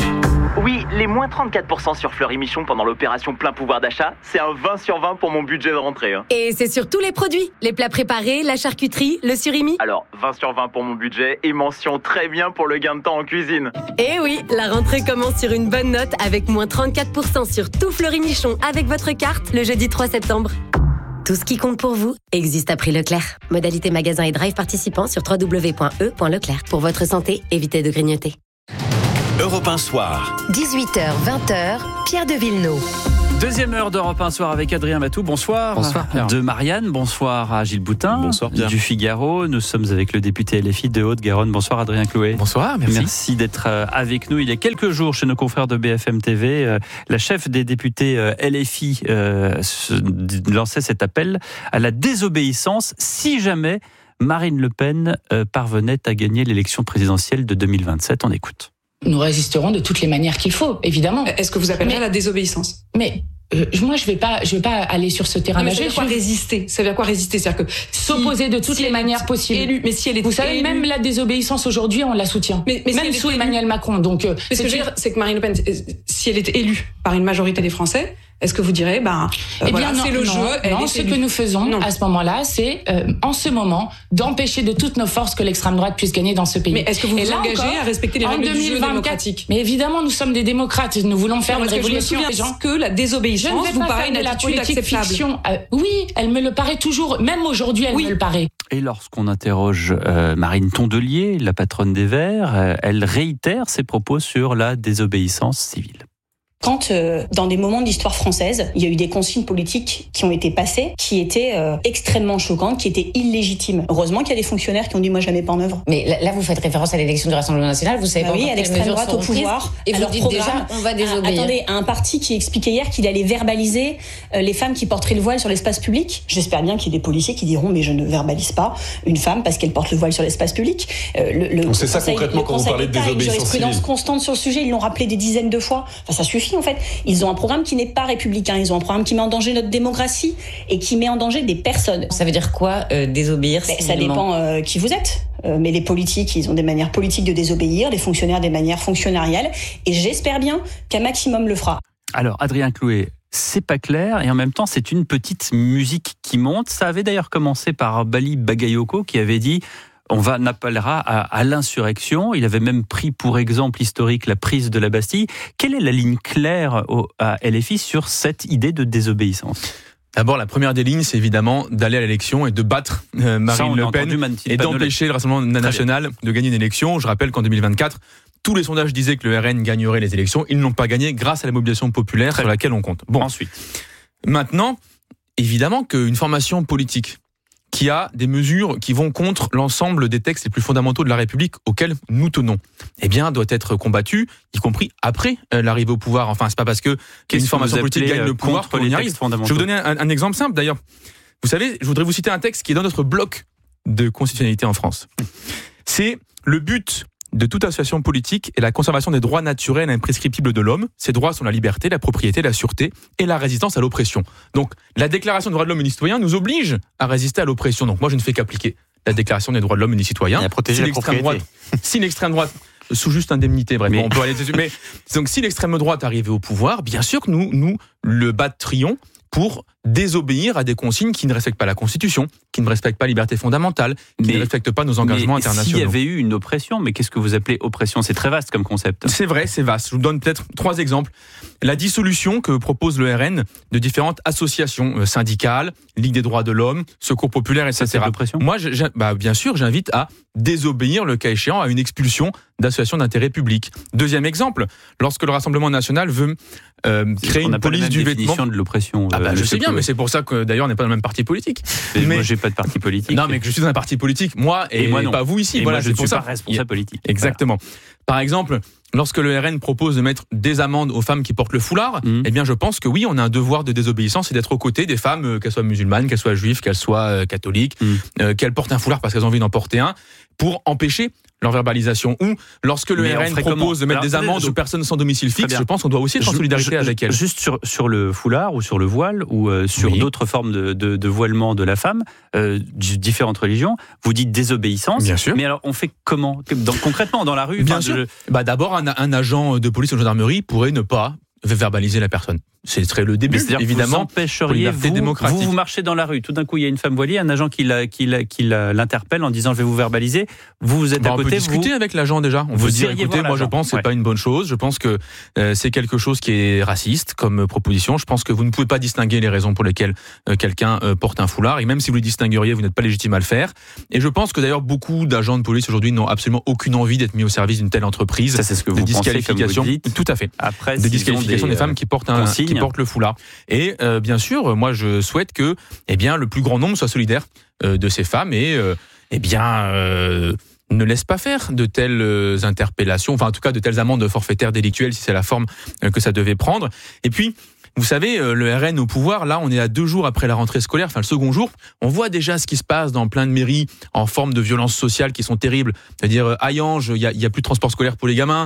Oui, les moins trente-quatre pour cent sur Fleury Michon pendant l'opération plein pouvoir d'achat, c'est un vingt sur vingt pour mon budget de rentrée. Hein. Et c'est sur tous les produits, les plats préparés, la charcuterie, le surimi. Alors, vingt sur vingt pour mon budget et mention très bien pour le gain de temps en cuisine. Et oui, la rentrée commence sur une bonne note avec moins trente-quatre pour cent sur tout Fleury Michon avec votre carte le jeudi trois septembre. Tout ce qui compte pour vous existe à prix Leclerc. Modalité magasin et drive participants sur w w w point e point leclerc. Pour votre santé, évitez de grignoter. Europe un soir. dix-huit heures vingt heures, Pierre de Villeneuve. Deuxième heure d'Europe un soir avec Adrien Matou. Bonsoir. Bonsoir Pierre. De Marianne. Bonsoir à Gilles Boutin. Bonsoir Pierre. Du Figaro. Nous sommes avec le député L F I de Haute-Garonne. Bonsoir Adrien Clouet. Bonsoir, merci. Merci d'être avec nous. Il y a quelques jours chez nos confrères de B F M T V, la chef des députés L F I euh, lançait cet appel à la désobéissance si jamais Marine Le Pen euh, parvenait à gagner l'élection présidentielle de deux mille vingt-sept. On écoute. Nous résisterons de toutes les manières qu'il faut, évidemment. Est-ce que vous appellerez mais, la désobéissance? Mais euh, moi, je vais pas, je vais pas aller sur ce terrain-là. Ça veut dire quoi résister? Ça veut dire quoi résister? C'est-à-dire que s'opposer de toutes si les manières possibles. Élue, mais si elle est vous savez, élue... même la désobéissance aujourd'hui, on la soutient. Mais, mais même si sous Emmanuel Macron. Donc, euh, mais ce que je veux dire, c'est que Marine Le Pen, si elle est élue par une majorité des Français, est-ce que vous direz, ben, euh, eh voilà, bien, c'est le non, jeu. Elle non, est ce élue. que nous faisons non. à ce moment-là, c'est, euh, en ce moment, d'empêcher de toutes nos forces que l'extrême droite puisse gagner dans ce pays. Mais est-ce que vous Et vous là engagez encore, à respecter les règles du jeu démocratique? Mais évidemment, nous sommes des démocrates. Nous voulons faire non, une révolution. Je me souviens que la désobéissance vous paraît une attitude acceptable. Fiction. Euh, oui, elle me le paraît toujours. Même aujourd'hui, elle oui. me le paraît. Et lorsqu'on interroge euh, Marine Tondelier, la patronne des Verts, euh, elle réitère ses propos sur la désobéissance civile. Quand, euh, dans des moments de l'histoire française, il y a eu des consignes politiques qui ont été passées, qui étaient euh, extrêmement choquantes, qui étaient illégitimes. Heureusement qu'il y a des fonctionnaires qui ont dit « moi, je la mets pas en œuvre ». Mais là, là, vous faites référence à l'élection du Rassemblement national, vous savez bah pas oui, à l'extrême droite au pouvoir. Et vous dites déjà, programme, on va désobéir. À, attendez, à un parti qui expliquait hier qu'il allait verbaliser euh, les femmes qui porteraient le voile sur l'espace public. J'espère bien qu'il y ait des policiers qui diront « mais je ne verbalise pas une femme parce qu'elle porte le voile sur l'espace public euh, ». Le, le Donc c'est ça conseil, concrètement quand vous parlez de désobéissance civile. Une jurisprudence constante sur le sujet, ils l'ont rappelé des dizaines de fois. Enfin, ça suffit en fait. Ils ont un programme qui n'est pas républicain. Ils ont un programme qui met en danger notre démocratie et qui met en danger des personnes. Ça veut dire quoi, euh, désobéir ben, ça dépend euh, qui vous êtes. Euh, mais les politiques, ils ont des manières politiques de désobéir, les fonctionnaires des manières fonctionnariales. Et j'espère bien qu'un maximum le fera. Alors, Adrien Clouet, c'est pas clair et en même temps, c'est une petite musique qui monte. Ça avait d'ailleurs commencé par Bali Bagayoko qui avait dit on va on appellera à, à l'insurrection. Il avait même pris pour exemple historique la prise de la Bastille. Quelle est la ligne claire au, à L F I sur cette idée de désobéissance ? D'abord, la première des lignes, c'est évidemment d'aller à l'élection et de battre euh, Marine Ça, Le Pen et d'empêcher le Rassemblement national de gagner une élection. Je rappelle qu'en deux mille vingt-quatre, tous les sondages disaient que le R N gagnerait les élections. Ils n'ont pas gagné grâce à la mobilisation populaire Très sur laquelle on compte. Bon, ensuite. Maintenant, évidemment qu'une formation politique qui a des mesures qui vont contre l'ensemble des textes les plus fondamentaux de la République auxquels nous tenons, eh bien, doit être combattue, y compris après euh, l'arrivée au pouvoir. Enfin, c'est pas parce que une formation politique gagne le pouvoir qu'on y arrive. Je vais vous donner un, un exemple simple, d'ailleurs. Vous savez, je voudrais vous citer un texte qui est dans notre bloc de constitutionnalité en France. C'est le but de toute association politique et la conservation des droits naturels et imprescriptibles de l'homme. Ces droits sont la liberté, la propriété, la sûreté et la résistance à l'oppression. Donc, la Déclaration des droits de l'homme et des citoyens nous oblige à résister à l'oppression. Donc, moi, je ne fais qu'appliquer la Déclaration des droits de l'homme et des citoyens. Et à protéger si la l'extrême propriété. droite, si l'extrême droite, sous juste indemnité, bref, mais... Bon, on peut aller dessus. Mais donc, si l'extrême droite arrivait au pouvoir, bien sûr que nous, nous le battrions pour désobéir à des consignes qui ne respectent pas la Constitution, qui ne respectent pas la liberté fondamentale, qui mais, ne respectent pas nos engagements mais internationaux. S'il y avait eu une oppression, mais qu'est-ce que vous appelez oppression ? C'est très vaste comme concept. C'est vrai, c'est vaste. Je vous donne peut-être trois exemples. La dissolution que propose le R N de différentes associations syndicales, Ligue des droits de l'homme, Secours populaire, et cetera. Ça, c'est l'oppression ? Moi, je, je, bah, bien sûr, j'invite à désobéir, le cas échéant, à une expulsion d'associations d'intérêt public. Deuxième exemple, lorsque le Rassemblement national veut euh, créer une police du vêtement... de l'oppression. Ah bah, euh, je sais bien, mais c'est pour ça que d'ailleurs on n'est pas dans le même parti politique. Mais, mais moi j'ai pas de parti politique. Non, mais que je suis dans un parti politique, moi et, et moi non. Pas vous ici. Et voilà, moi je c'est ne pour suis ça. pas responsable politique. Exactement. Voilà. Par exemple, lorsque le R N propose de mettre des amendes aux femmes qui portent le foulard, mmh. eh bien je pense que oui, on a un devoir de désobéissance et d'être aux côtés des femmes, euh, qu'elles soient musulmanes, qu'elles soient juives, qu'elles soient euh, catholiques, mmh. euh, qu'elles portent un foulard parce qu'elles ont envie d'en porter un, pour empêcher leur verbalisation. Ou lorsque le Mais R N propose comment de mettre Alors, des amendes je... aux personnes sans domicile fixe, je pense qu'on doit aussi être en je, solidarité je, avec elles. Juste sur, sur le foulard ou sur le voile ou euh, sur oui. d'autres formes de, de, de voilement de la femme, euh, différentes religions, vous dites désobéissance. Bien sûr. Mais alors on fait comment dans, concrètement dans la rue? Bien sûr. De... Bah, d'abord, un, un agent de police ou de gendarmerie pourrait ne pas verbaliser la personne. Ce serait le début, évidemment, pour liberté vous, démocratique. Vous, vous marchez dans la rue, tout d'un coup, il y a une femme voilée, un agent qui, la, qui, la, qui la, l'interpelle en disant « je vais vous verbaliser ». Vous, vous êtes bah, à côté, on peut discuter vous, avec l'agent déjà. On vous peut dire « écoutez, moi je pense que c'est ouais. pas une bonne chose. Je pense que euh, c'est quelque chose qui est raciste comme proposition. Je pense que vous ne pouvez pas distinguer les raisons pour lesquelles euh, quelqu'un euh, porte un foulard. Et même si vous le distingueriez, vous n'êtes pas légitime à le faire. » Et je pense que d'ailleurs, beaucoup d'agents de police aujourd'hui n'ont absolument aucune envie d'être mis au service d'une telle entreprise. Ça, c'est ce que vous de disqualification. Pensez, comme vous dites. Tout à fait. Après, de disqualification des, des femmes qui portent, un, qui portent le foulard. Et euh, bien sûr, moi je souhaite que eh bien, le plus grand nombre soit solidaire euh, de ces femmes et euh, eh bien, euh, ne laisse pas faire de telles interpellations, enfin en tout cas de telles amendes forfaitaires délictuelles si c'est la forme euh, que ça devait prendre. Et puis, vous savez, le R N au pouvoir, là, on est à deux jours après la rentrée scolaire, enfin le second jour. On voit déjà ce qui se passe dans plein de mairies en forme de violences sociales qui sont terribles. C'est-à-dire, à Yange, il y a, y a plus de transport scolaire pour les gamins.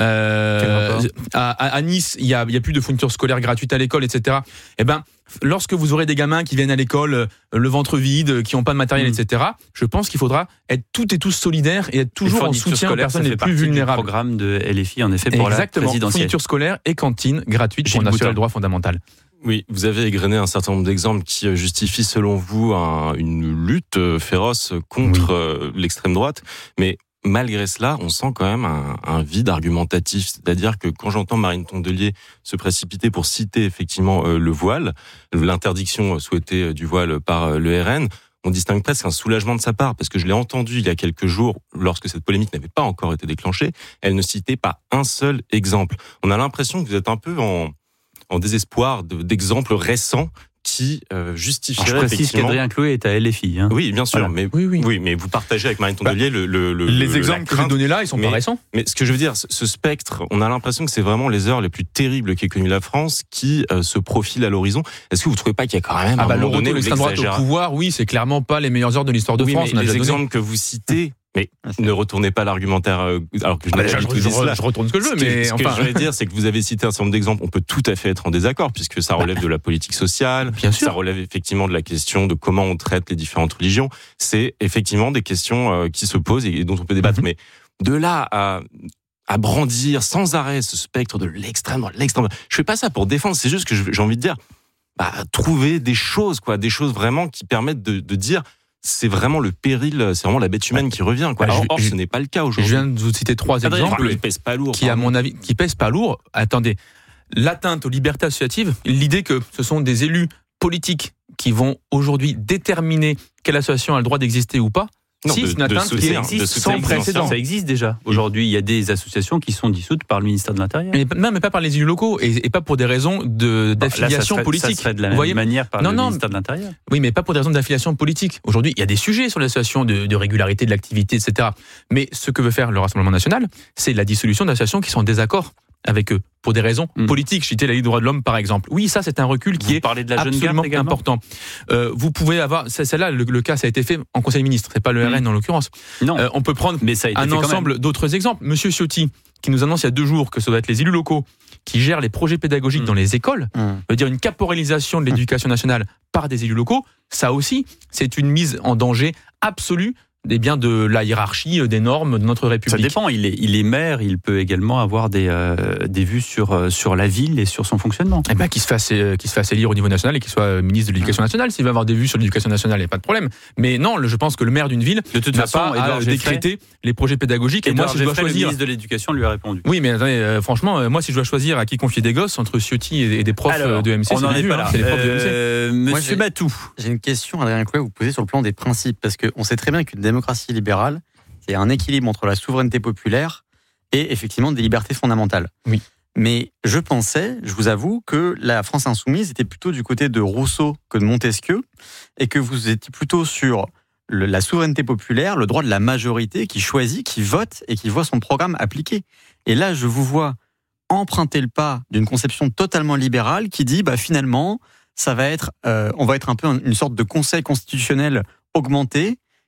Euh, à, à Nice, il y a, y a plus de fourniture scolaire gratuite à l'école, et cetera. Eh ben, lorsque vous aurez des gamins qui viennent à l'école euh, le ventre vide, qui n'ont pas de matériel, mmh. et cetera, je pense qu'il faudra être toutes et tous solidaires et être toujours en soutien aux personnes les plus vulnérables. Le programme de L F I, en effet, pour Exactement. la présidentielle. Fourniture scolaire et cantine gratuite pour assurer le droit fondamental. Oui, vous avez égrené un certain nombre d'exemples qui justifient, selon vous, un, une lutte féroce contre oui. l'extrême droite, mais malgré cela, on sent quand même un, un vide argumentatif. C'est-à-dire que quand j'entends Marine Tondelier se précipiter pour citer effectivement euh, le voile, l'interdiction souhaitée du voile par euh, le R N, on distingue presque un soulagement de sa part, parce que je l'ai entendu il y a quelques jours, lorsque cette polémique n'avait pas encore été déclenchée, elle ne citait pas un seul exemple. On a l'impression que vous êtes un peu en, en désespoir de, d'exemples récents qui euh, justifierait Alors, je précise effectivement... qu'Adrien Chloé est à L F I. Hein. Oui, bien sûr, voilà. mais oui, oui. oui, mais vous partagez avec Marine Tondelier bah, le, le, le les le, exemples que j'ai donnés là, ils sont mais, pas récents. Mais ce que je veux dire, ce spectre, on a l'impression que c'est vraiment les heures les plus terribles qu'ait connues la France qui euh, se profilent à l'horizon. Est-ce que vous trouvez pas qu'il y a quand même ah un bah, moment donné où l'extrême droite au pouvoir, oui, c'est clairement pas les meilleures heures de l'histoire de oui, France. Mais on a les exemples donné. que vous citez. Mais ne retournez pas l'argumentaire, euh, alors que je ah n'ai bah pas je, du tout dit cela. Je retourne ce que je veux, ce mais que, ce enfin. que je veux dire, c'est que vous avez cité un certain nombre d'exemples. On peut tout à fait être en désaccord, puisque ça relève de la politique sociale. Bien sûr. Ça relève effectivement de la question de comment on traite les différentes religions. C'est effectivement des questions euh, qui se posent et dont on peut débattre. Mm-hmm. Mais de là à à brandir sans arrêt ce spectre de l'extrême droite, l'extrême droite. Je fais pas ça pour défendre. C'est juste que j'ai envie de dire, bah, trouver des choses, quoi, des choses vraiment qui permettent de, de dire. C'est vraiment le péril, c'est vraiment la bête humaine qui revient, quoi. Or, or ce n'est pas le cas aujourd'hui. Je viens de vous citer trois Adrien, exemples qui pèsent pas lourd, qui, à mon avis, qui pèsent pas lourd. Attendez, l'atteinte aux libertés associatives, l'idée que ce sont des élus politiques qui vont aujourd'hui déterminer quelle association a le droit d'exister ou pas. Non, si, de, c'est une atteinte qui existe sans précédent. Ça existe déjà. Aujourd'hui, il y a des associations qui sont dissoutes par le ministère de l'Intérieur. Mais, non, mais pas par les élus locaux et, et pas pour des raisons de, d'affiliation bah, là, ça serait, politique. Ça serait de la même voyez manière par non, le non, ministère de l'Intérieur. Oui, mais pas pour des raisons d'affiliation politique. Aujourd'hui, il y a des sujets sur l'association de, de régularité de l'activité, et cetera. Mais ce que veut faire le Rassemblement national, c'est la dissolution d'associations qui sont en désaccord avec eux, pour des raisons mmh. politiques. Je citais la Ligue des droits de l'homme, par exemple. Oui, ça, c'est un recul qui vous est parlez de la absolument jeune garde important. Euh, vous pouvez avoir... Celle-là, le, le cas, ça a été fait en Conseil des ministres. C'est pas le mmh. R N, en l'occurrence. Non. Euh, on peut prendre Mais ça a été un fait ensemble d'autres exemples. Monsieur Ciotti, qui nous annonce il y a deux jours que ça doit être les élus locaux qui gèrent les projets pédagogiques mmh. dans les écoles, mmh. veut dire une caporalisation de l'éducation nationale par des élus locaux. Ça aussi, c'est une mise en danger absolue des biens de la hiérarchie, des normes de notre République. Ça dépend. Il est, il est maire, il peut également avoir des, euh, des vues sur, euh, sur la ville et sur son fonctionnement. Eh ben, qu'il se fasse, euh, qu'il se fasse élire au niveau national et qu'il soit ministre de l'Éducation nationale. S'il veut avoir des vues sur l'éducation nationale, il n'y a pas de problème. Mais non, le, je pense que le maire d'une ville de toute n'a façon, pas Édouard à Geffray, décréter les projets pédagogiques. Et Édouard moi, si je dois Geffray, choisir, le ministre de l'Éducation lui a répondu. Oui, mais attendez, euh, franchement, euh, moi, si je dois choisir à qui confier des gosses entre Ciotti et, et des profs Alors, de M C, on n'en est pas hein, là. C'est les profs de M C. Euh, Monsieur Matou, j'ai une question, Adrien Chloé, vous posez sur le plan des principes, parce qu'on sait très bien qu'une démocratie libérale, c'est un équilibre entre la souveraineté populaire et effectivement des libertés fondamentales. Oui. Mais je pensais, je vous avoue, que la France insoumise était plutôt du côté de Rousseau que de Montesquieu, et que vous étiez plutôt sur le, la souveraineté populaire, le droit de la majorité qui choisit, qui vote et qui voit son programme appliqué. Et là, je vous vois emprunter le pas d'une conception totalement libérale qui dit, bah finalement, ça va être, euh, on va être un peu une sorte de conseil constitutionnel augmenté,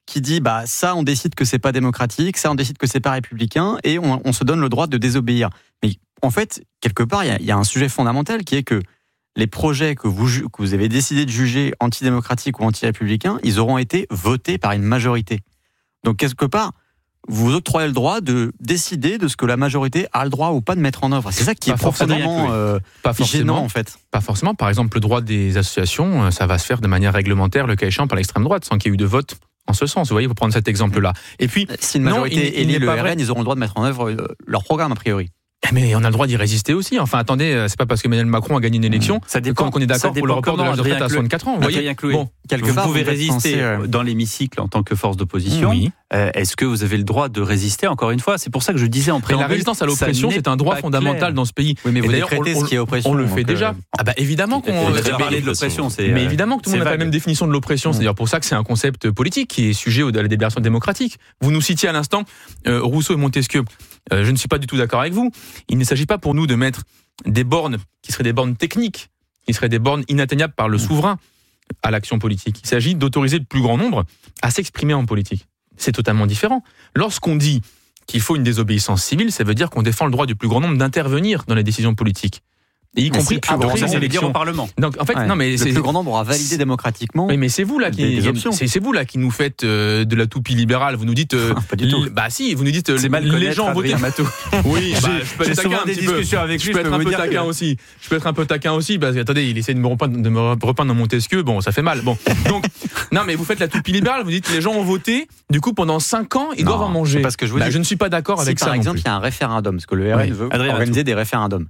qui dit bah ça on décide que c'est pas démocratique, ça on décide que c'est pas républicain et on, on se donne le droit de désobéir. Mais en fait, quelque part, il y a, il y a un sujet fondamental qui est que les projets que vous, que vous avez décidé de juger antidémocratiques ou anti-républicains, ils auront été votés par une majorité. Donc quelque part, vous vous octroyez le droit de décider de ce que la majorité a le droit ou pas de mettre en œuvre. C'est ça qui pas est profondément euh, pas gênant en fait. Pas forcément. Par exemple, le droit des associations, ça va se faire de manière réglementaire, le cas échéant, par l'extrême droite, sans qu'il y ait eu de vote en ce sens. Vous voyez, il faut prendre cet exemple-là. Et puis, si une majorité non, il, élit il le R N, vrai. Ils auront le droit de mettre en œuvre leur programme a priori. Mais on a le droit d'y résister aussi. Enfin, attendez, c'est pas parce que Emmanuel Macron a gagné une élection ça dépend, qu'on est d'accord pour le report de l'âge de retraite à soixante-quatre ans. Vous voyez, bon, quelque vous part, pouvez vous résister pensé, euh... dans l'hémicycle en tant que force d'opposition. Oui. Euh, est-ce que vous avez le droit de résister, encore une fois? C'est pour ça que je disais en préambule. La résistance à l'oppression, c'est un droit fondamental clair. Dans ce pays. Oui, mais vous décrétez ce qui est oppression. On le fait déjà. Euh... Ah bah évidemment qu'on va parler de l'oppression. Mais évidemment que tout le monde n'a pas la même définition de l'oppression. C'est d'ailleurs pour ça que c'est un concept politique qui est sujet à la délibération démocratique. Vous nous citiez à l'instant Rousseau et Montesquieu. Je ne suis pas du tout d'accord avec vous. Il ne s'agit pas pour nous de mettre des bornes qui seraient des bornes techniques, qui seraient des bornes inatteignables par le souverain à l'action politique. Il s'agit d'autoriser le plus grand nombre à s'exprimer en politique. C'est totalement différent. Lorsqu'on dit qu'il faut une désobéissance civile, ça veut dire qu'on défend le droit du plus grand nombre d'intervenir dans les décisions politiques. Et y mais compris après les élections au Parlement. Donc en fait, ouais, non mais le c'est plus grand nombre aura validé démocratiquement. Mais, mais c'est vous là qui c'est, c'est vous là qui nous faites euh, de la toupie libérale. Vous nous dites euh, pas du tout. Bah si, vous nous dites c'est mal les gens ont voté. Oui, bah, je peux être taquin un des petit peu. discussions avec lui, je peux être un peu taquin aussi. Je peux être un peu taquin aussi parce que attendez, il essaie de me repeindre, de me repeindre dans Montesquieu. Bon, ça fait mal. Bon, donc non mais vous faites la toupie libérale. Vous dites les gens ont voté. Du coup, pendant cinq ans, ils doivent en manger. Parce que je vous dis, je ne suis pas d'accord avec ça. Par exemple, il y a un référendum, parce que le R N veut organiser des référendums.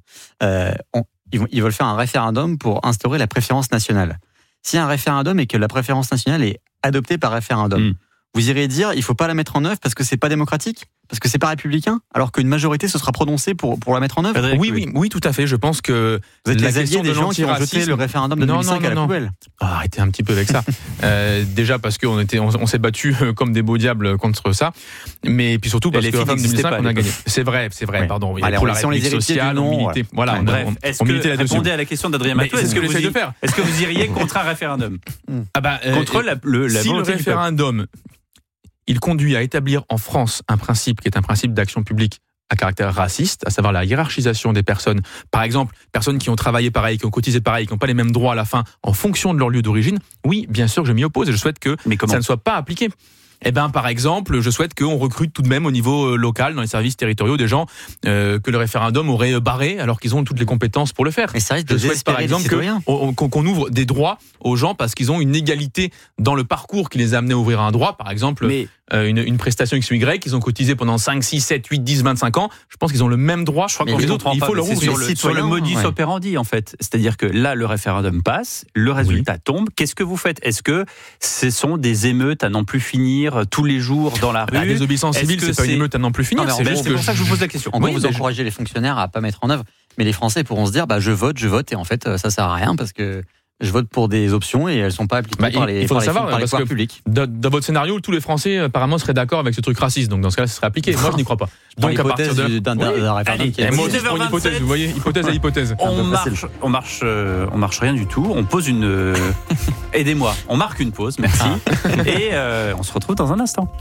Ils, vont, ils veulent faire un référendum pour instaurer la préférence nationale. Si un référendum et que la préférence nationale est adoptée par référendum, mmh. vous irez dire il ne faut pas la mettre en œuvre parce que c'est pas démocratique, parce que c'est pas républicain, alors qu'une majorité se sera prononcée pour, pour la mettre en œuvre. Oui, oui, oui, tout à fait. Je pense que vous êtes la les alliés des gens qui ont jeté le référendum de deux mille cinq non, non, à la non. poubelle. Oh, arrêtez un petit peu avec ça. euh, déjà parce qu'on était, on, on s'est battu comme des beaux diables contre ça, mais puis surtout parce que en deux mille cinq on a gagné. C'est vrai, c'est vrai. Oui. Pardon. Allez, pour la République sociale, on militait. Voilà. Ouais, bref, est-ce que répondez à la question d'Adrien Matou? Est-ce que vous de faire Est-ce que vous iriez contre un référendum? Ah bah contre la le si le référendum il conduit à établir en France un principe qui est un principe d'action publique à caractère raciste, à savoir la hiérarchisation des personnes. Par exemple, personnes qui ont travaillé pareil, qui ont cotisé pareil, qui n'ont pas les mêmes droits à la fin en fonction de leur lieu d'origine. Oui, bien sûr, je m'y oppose et je souhaite que ça ne soit pas appliqué. Eh ben, par exemple, je souhaite qu'on recrute tout de même au niveau local, dans les services territoriaux, des gens euh, que le référendum aurait barré alors qu'ils ont toutes les compétences pour le faire. Mais ça risque de je souhaite par exemple que, on, qu'on ouvre des droits aux gens parce qu'ils ont une égalité dans le parcours qui les a amenés à ouvrir un droit. Par exemple, mais... euh, une, une prestation X ou Y, ils ont cotisé pendant cinq, six, sept, huit, dix, vingt-cinq ans. Je pense qu'ils ont le même droit. Je crois que les autres, il faut leur ouvrir. Sur le, sur le modus ouais. operandi, en fait. C'est-à-dire que là, le référendum passe, le résultat oui. tombe. Qu'est-ce que vous faites? Est-ce que ce sont des émeutes à n'en plus finir tous les jours dans la rue? La désobéissance civile, c'est, c'est pas une émeute à n'en plus finir. Non, c'est, juste c'est pour que ça que je vous pose la question. En gros, oui, vous encouragez je... les fonctionnaires à pas mettre en œuvre, mais les Français pourront se dire, bah, je vote, je vote, et en fait, ça sert à rien parce que je vote pour des options et elles sont pas appliquées bah, par les, il faut par savoir, les, par les pouvoirs publics. Dans, dans votre scénario, tous les Français apparemment seraient d'accord avec ce truc raciste. Donc dans ce cas-là, ça serait appliqué. Moi, je n'y crois pas. Donc à partir de d'un, d'un, d'un référendum oui. qui est moi, je prends une hypothèse. Vous voyez, hypothèse à hypothèse. On marche, on marche, euh, on marche rien du tout. On pose une. Euh, aidez-moi. On marque une pause. Merci. Ah. Et euh, on se retrouve dans un instant.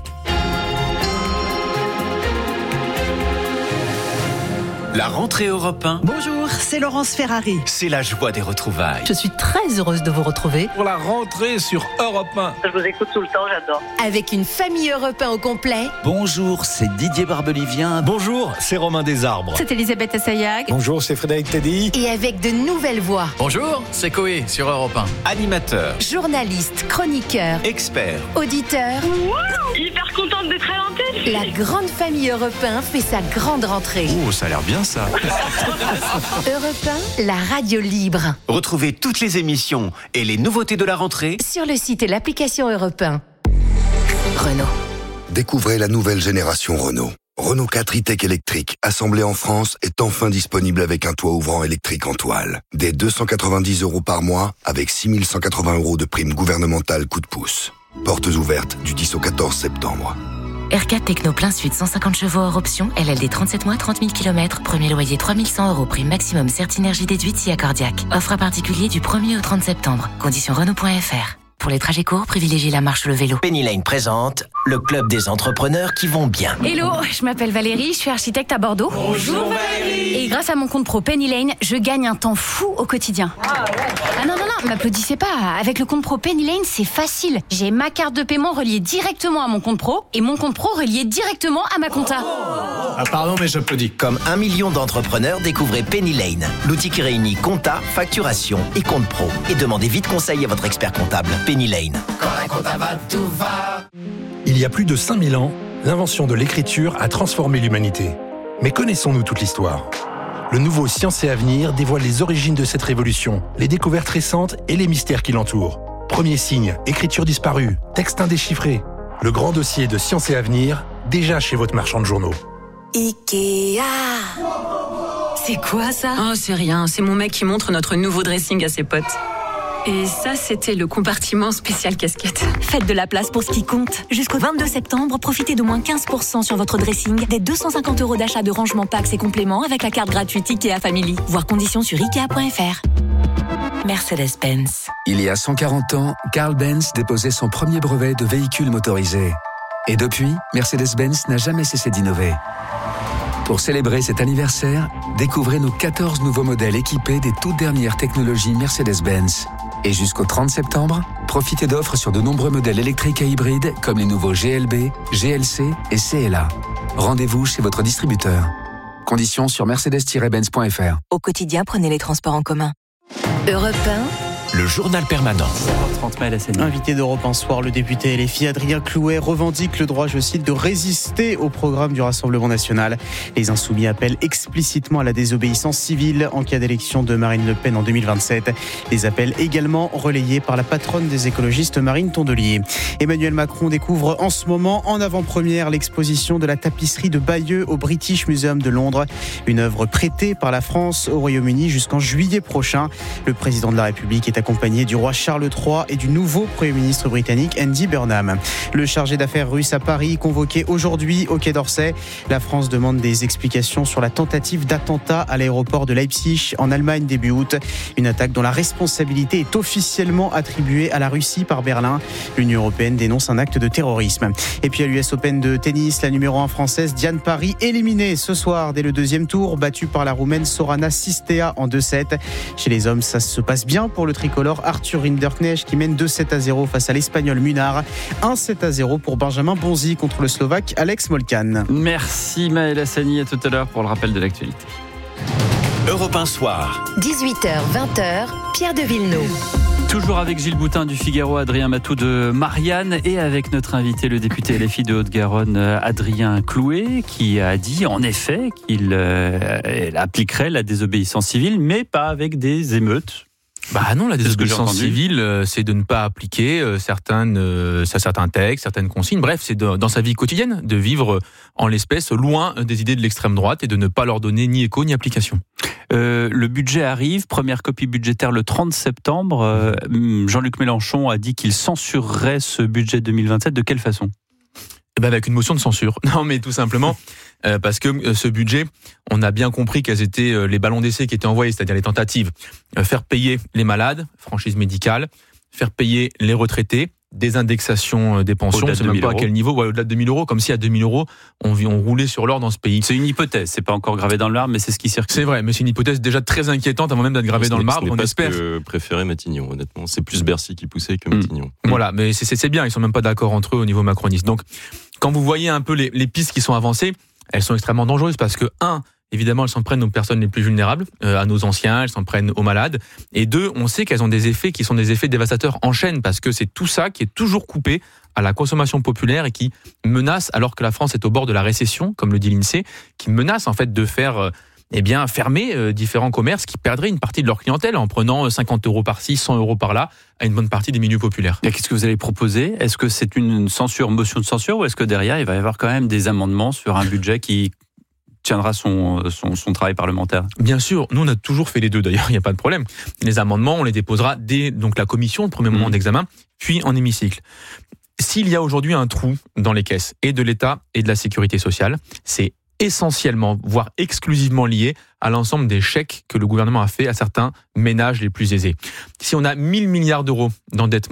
La rentrée Europe un. Bonjour, c'est Laurence Ferrari. C'est la joie des retrouvailles. Je suis très heureuse de vous retrouver. Pour la rentrée sur Europe un. Je vous écoute tout le temps, j'adore. Avec une famille Europe un au complet. Bonjour, c'est Didier Barbelivien. Bonjour, c'est Romain Desarbres. C'est Elisabeth Assayag. Bonjour, c'est Frédéric Teddy. Et avec de nouvelles voix. Bonjour, c'est Coé sur Europe un. Animateur, journaliste, chroniqueur, expert, auditeur. Wow, hyper contente d'être à l'antenne. La grande famille Europe un fait sa grande rentrée. Oh, ça a l'air bien ça. Europe un, la radio libre. Retrouvez toutes les émissions et les nouveautés de la rentrée sur le site et l'application Europe un. Renault. Découvrez la nouvelle génération Renault. Renault quatre e-Tech électrique, assemblé en France, est enfin disponible avec un toit ouvrant électrique en toile. Dès deux cent quatre-vingt-dix euros par mois, avec six mille cent quatre-vingts euros de prime gouvernementale coup de pouce. Portes ouvertes du dix au quatorze septembre. R quatre Techno plein sud, cent cinquante chevaux hors option, L L D trente-sept mois, trente mille kilomètres, premier loyer trois mille cent euros, prime maximum Certinergie déduite si accordiaque. Offre à particulier du premier au trente septembre. Conditions Renault point F R. Pour les trajets courts, privilégiez la marche ou le vélo. Penny Lane présente le club des entrepreneurs qui vont bien. Hello, je m'appelle Valérie, je suis architecte à Bordeaux. Bonjour Valérie. Et grâce à mon compte pro Penny Lane, je gagne un temps fou au quotidien. Ah, ouais. ah non, non, non, m'applaudissez pas. Avec le compte pro Penny Lane, c'est facile. J'ai ma carte de paiement reliée directement à mon compte pro et mon compte pro relié directement à ma compta. Ah pardon, mais j'applaudis. Comme un million d'entrepreneurs, découvrez Penny Lane, l'outil qui réunit compta, facturation et compte pro. Et demandez vite conseil à votre expert comptable. Penny Lane. Quand la compta va, tout va. Il y a plus de cinq mille ans, l'invention de l'écriture a transformé l'humanité. Mais connaissons-nous toute l'histoire ? Le nouveau Science et Avenir dévoile les origines de cette révolution, les découvertes récentes et les mystères qui l'entourent. Premier signe, écriture disparue, texte indéchiffré. Le grand dossier de Science et Avenir, déjà chez votre marchand de journaux. Ikea. C'est quoi ça ? Oh, c'est rien, c'est mon mec qui montre notre nouveau dressing à ses potes. Et ça, c'était le compartiment spécial casquette. Faites de la place pour ce qui compte. Jusqu'au vingt-deux septembre, profitez de moins quinze pour cent sur votre dressing, des deux cent cinquante euros d'achat de rangement packs et compléments avec la carte gratuite Ikea Family. Voir conditions sur ikea point f r. Mercedes-Benz. Il y a cent quarante ans, Carl Benz déposait son premier brevet de véhicule motorisé. Et depuis, Mercedes-Benz n'a jamais cessé d'innover. Pour célébrer cet anniversaire, découvrez nos quatorze nouveaux modèles équipés des toutes dernières technologies Mercedes-Benz. Et jusqu'au trente septembre, profitez d'offres sur de nombreux modèles électriques et hybrides comme les nouveaux G L B, G L C et C L A. Rendez-vous chez votre distributeur. Conditions sur mercedes tiret benz point f r. Au quotidien, prenez les transports en commun. Europe un, le journal permanent. Invité d'Europe un soir, le député L F I Adrien Clouet revendique le droit, je cite, de résister au programme du Rassemblement national. Les Insoumis appellent explicitement à la désobéissance civile en cas d'élection de Marine Le Pen en deux mille vingt-sept. Les appels également relayés par la patronne des écologistes Marine Tondelier. Emmanuel Macron découvre en ce moment en avant-première l'exposition de la tapisserie de Bayeux au British Museum de Londres. Une œuvre prêtée par la France au Royaume-Uni jusqu'en juillet prochain. Le président de la République est accompagné du roi Charles trois et du nouveau Premier ministre britannique Andy Burnham. Le chargé d'affaires russe à Paris, convoqué aujourd'hui au Quai d'Orsay. La France demande des explications sur la tentative d'attentat à l'aéroport de Leipzig en Allemagne début août. Une attaque dont la responsabilité est officiellement attribuée à la Russie par Berlin. L'Union européenne dénonce un acte de terrorisme. Et puis à l'U S Open de tennis, la numéro un française Diane Parry éliminée ce soir dès le deuxième tour, battue par la Roumaine Sorana Sistea en deux sept. Chez les hommes, ça se passe bien pour le tricolore Arthur Rinderknecht qui mène deux sept à zéro face à l'Espagnol Munar. un sept à zéro pour Benjamin Bonzi contre le Slovaque Alex Molcan. Merci Maël Hassani, à tout à l'heure pour le rappel de l'actualité. Europe un soir. dix-huit heures vingt, Pierre de Villeneuve. Toujours avec Gilles Boutin du Figaro, Adrien Matou de Marianne et avec notre invité, le député L F I de Haute-Garonne, Adrien Clouet, qui a dit en effet qu'il euh, appliquerait la désobéissance civile, mais pas avec des émeutes. Bah non, la désobéissance civile, c'est de ne pas appliquer certaines, euh, certains textes, certaines consignes. Bref, c'est de, dans sa vie quotidienne de vivre en l'espèce loin des idées de l'extrême droite et de ne pas leur donner ni écho ni application. Euh, le budget arrive, première copie budgétaire le trente septembre. Euh, Jean-Luc Mélenchon a dit qu'il censurerait ce budget deux mille vingt-sept. De quelle façon ? Eh ben avec une motion de censure. Non, mais tout simplement euh, parce que euh, ce budget, on a bien compris quels étaient euh, les ballons d'essai qui étaient envoyés, c'est-à-dire les tentatives. Euh, faire payer les malades, franchise médicale, faire payer les retraités, des indexations euh, des pensions, on ne sait même pas à quel niveau, ouais, au-delà de deux mille euros, comme si à deux mille euros, on, on roulait sur l'or dans ce pays. C'est une hypothèse, c'est pas encore gravé dans le marbre, mais c'est ce qui circule. C'est vrai, mais c'est une hypothèse déjà très inquiétante avant même d'être gravée dans le marbre, on pas espère. Ce que préférait Matignon, honnêtement. C'est plus Bercy qui poussait que Matignon. Mmh. Voilà, mais c'est, c'est, c'est bien, ils sont même pas d'accord entre eux au niveau macroniste. Donc, quand vous voyez un peu les, les pistes qui sont avancées, elles sont extrêmement dangereuses parce que, un, évidemment, elles s'en prennent aux personnes les plus vulnérables, euh, à nos anciens, elles s'en prennent aux malades. Et deux, on sait qu'elles ont des effets qui sont des effets dévastateurs en chaîne parce que c'est tout ça qui est toujours coupé à la consommation populaire et qui menace, alors que la France est au bord de la récession, comme le dit l'INSEE, qui menace en fait de faire... Euh, eh bien, fermer euh, différents commerces qui perdraient une partie de leur clientèle en prenant cinquante euros par-ci, cent euros par-là à une bonne partie des milieux populaires. Et qu'est-ce que vous allez proposer ? Est-ce que c'est une censure, motion de censure, ou est-ce que derrière, il va y avoir quand même des amendements sur un budget qui tiendra son, son, son travail parlementaire ? Bien sûr, nous on a toujours fait les deux d'ailleurs, il n'y a pas de problème. Les amendements, on les déposera dès donc, la commission, le premier moment mmh. d'examen, puis en hémicycle. S'il y a aujourd'hui un trou dans les caisses et de l'État et de la sécurité sociale, c'est essentiellement, voire exclusivement lié à l'ensemble des chèques que le gouvernement a fait à certains ménages les plus aisés. Si on a mille milliards d'euros d'endettement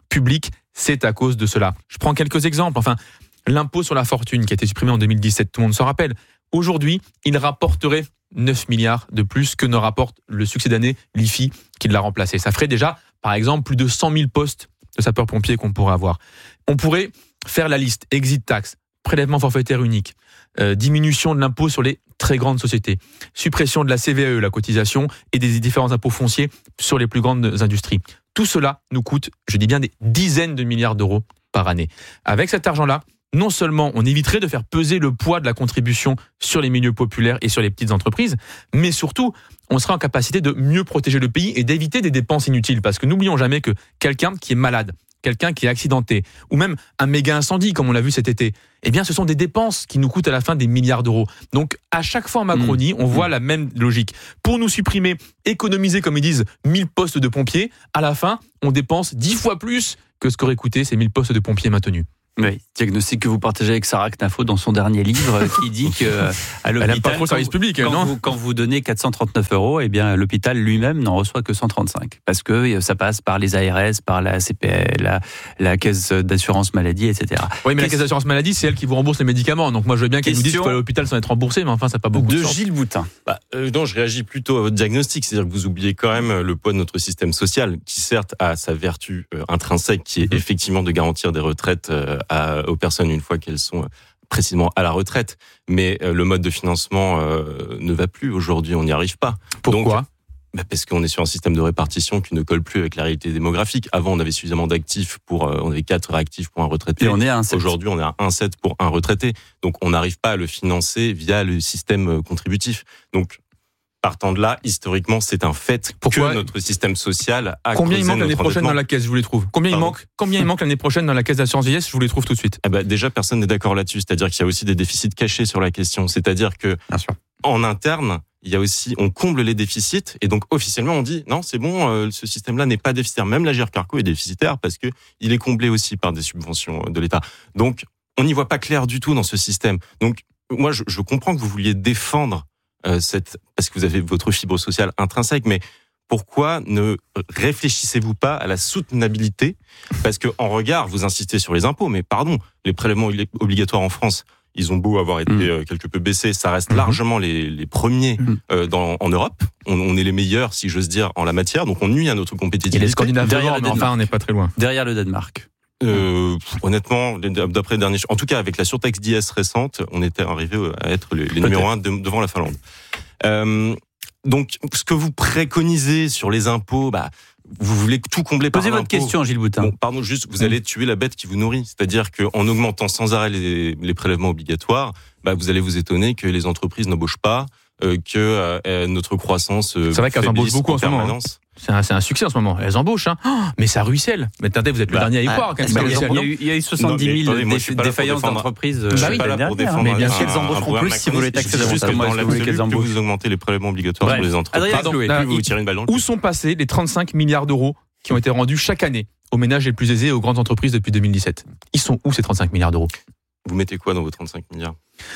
publics, c'est à cause de cela. Je prends quelques exemples. Enfin, l'impôt sur la fortune qui a été supprimé en deux mille dix-sept, tout le monde s'en rappelle. Aujourd'hui, il rapporterait neuf milliards de plus que ne rapporte le succès d'année l'I F I qui l'a remplacé. Ça ferait déjà, par exemple, plus de cent mille postes de sapeurs-pompiers qu'on pourrait avoir. On pourrait faire la liste, exit tax, prélèvement forfaitaire unique, euh, diminution de l'impôt sur les très grandes sociétés, suppression de la C V A E, la cotisation, et des différents impôts fonciers sur les plus grandes industries. Tout cela nous coûte, je dis bien, des dizaines de milliards d'euros par année. Avec cet argent-là, non seulement on éviterait de faire peser le poids de la contribution sur les milieux populaires et sur les petites entreprises, mais surtout, on sera en capacité de mieux protéger le pays et d'éviter des dépenses inutiles. Parce que n'oublions jamais que quelqu'un qui est malade, quelqu'un qui est accidenté, ou même un méga incendie, comme on l'a vu cet été, eh bien, ce sont des dépenses qui nous coûtent à la fin des milliards d'euros. Donc, à chaque fois en Macronie, mmh. on voit mmh. la même logique. Pour nous supprimer, économiser, comme ils disent, mille postes de pompiers, à la fin, on dépense dix fois plus que ce qu'auraient coûté ces mille postes de pompiers maintenus. Oui, diagnostic que vous partagez avec Sarah Knafo dans son dernier livre qui dit que à l'hôpital, elle aime pas trop le service public, quand, non vous, quand vous donnez quatre cent trente-neuf euros, eh bien l'hôpital lui-même n'en reçoit que cent trente-cinq parce que ça passe par les A R S, par la C P L, la, la caisse d'assurance maladie, et cetera. Oui, mais Question... la caisse d'assurance maladie, c'est elle qui vous rembourse les médicaments. Donc moi, je veux bien qu'elle nous dise qu'il faut aller à l'hôpital sans être remboursé, mais enfin, ça n'a pas beaucoup de, de sens. Gilles Boutin. Bah, euh, non, je réagis plutôt à votre diagnostic, c'est-à-dire que vous oubliez quand même le poids de notre système social, qui certes a sa vertu euh, intrinsèque, qui est mmh. effectivement de garantir des retraites euh, à, aux personnes une fois qu'elles sont précisément à la retraite. Mais le mode de financement euh, ne va plus aujourd'hui, on n'y arrive pas. Pourquoi ? Donc, bah parce qu'on est sur un système de répartition qui ne colle plus avec la réalité démographique. Avant, on avait suffisamment d'actifs pour, euh, on avait quatre réactifs pour un retraité. Et on est à un sept. Aujourd'hui, on est à un virgule sept pour un retraité. Donc, on n'arrive pas à le financer via le système contributif. Donc, partant de là, historiquement, c'est un fait Pourquoi que notre système social a Combien il creusé manque l'année notre prochaine endettement. dans la caisse, je vous les trouve. Combien Pardon. il manque Combien il manque l'année prochaine dans la caisse d'assurance vieillesse, je vous les trouve tout de suite. Eh ben, déjà, personne n'est d'accord là-dessus. C'est-à-dire qu'il y a aussi des déficits cachés sur la question. C'est-à-dire que, Bien sûr. en interne, il y a aussi, on comble les déficits et donc officiellement on dit non, c'est bon, euh, ce système-là n'est pas déficitaire. Même la G R Carco est déficitaire parce que il est comblé aussi par des subventions de l'État. Donc, on n'y voit pas clair du tout dans ce système. Donc, moi, je, je comprends que vous vouliez défendre Euh, cette, parce que vous avez votre fibre sociale intrinsèque, mais pourquoi ne réfléchissez-vous pas à la soutenabilité ? Parce que en regard, vous insistez sur les impôts, mais pardon, les prélèvements obligatoires en France, ils ont beau avoir été mmh. quelque peu baissés, ça reste mmh. largement les, les premiers mmh. euh, dans, en Europe. On, on est les meilleurs, si j'ose dire, en la matière, donc on nuit à notre compétitivité. Et les Scandinaves, derrière le mais enfin, on n'est pas très loin. Derrière le Danemark. Euh, honnêtement, d'après le dernier, en tout cas avec la surtaxe d'I S récente, on était arrivé à être les, les numéros un de, devant la Finlande. Euh, donc, ce que vous préconisez sur les impôts, bah, vous voulez tout combler par Posez l'impôt. votre question, Gilles Boutin. Bon, pardon, juste, vous allez tuer la bête qui vous nourrit. C'est-à-dire qu'en augmentant sans arrêt les, les prélèvements obligatoires, bah, vous allez vous étonner que les entreprises n'embauchent pas, euh, que euh, notre croissance euh, c'est vrai qu'elles embauchent beaucoup en ce moment. Hein. C'est un, c'est un succès en ce moment. Elles embauchent, hein. Oh, mais ça ruisselle. Mais attendez, vous êtes le bah, dernier à y croire. Quand bah, même. Il, y a eu, il y a eu soixante-dix mille non, dé, défaillances d'entreprises. Je suis pas là pour défendre. Mais bien sûr, elles embaucheront plus si vous les taxez davantage. Dans l'absolu, que vous augmentez les prélèvements obligatoires sur les entreprises. Pardon, là, vous tirez une balle dans le Où sont passés les trente-cinq milliards d'euros qui ont été rendus chaque année aux ménages les plus aisés et aux grandes entreprises depuis deux mille dix-sept ? Ils sont où ces trente-cinq milliards d'euros ? Vous mettez quoi dans vos trente-cinq milliards ?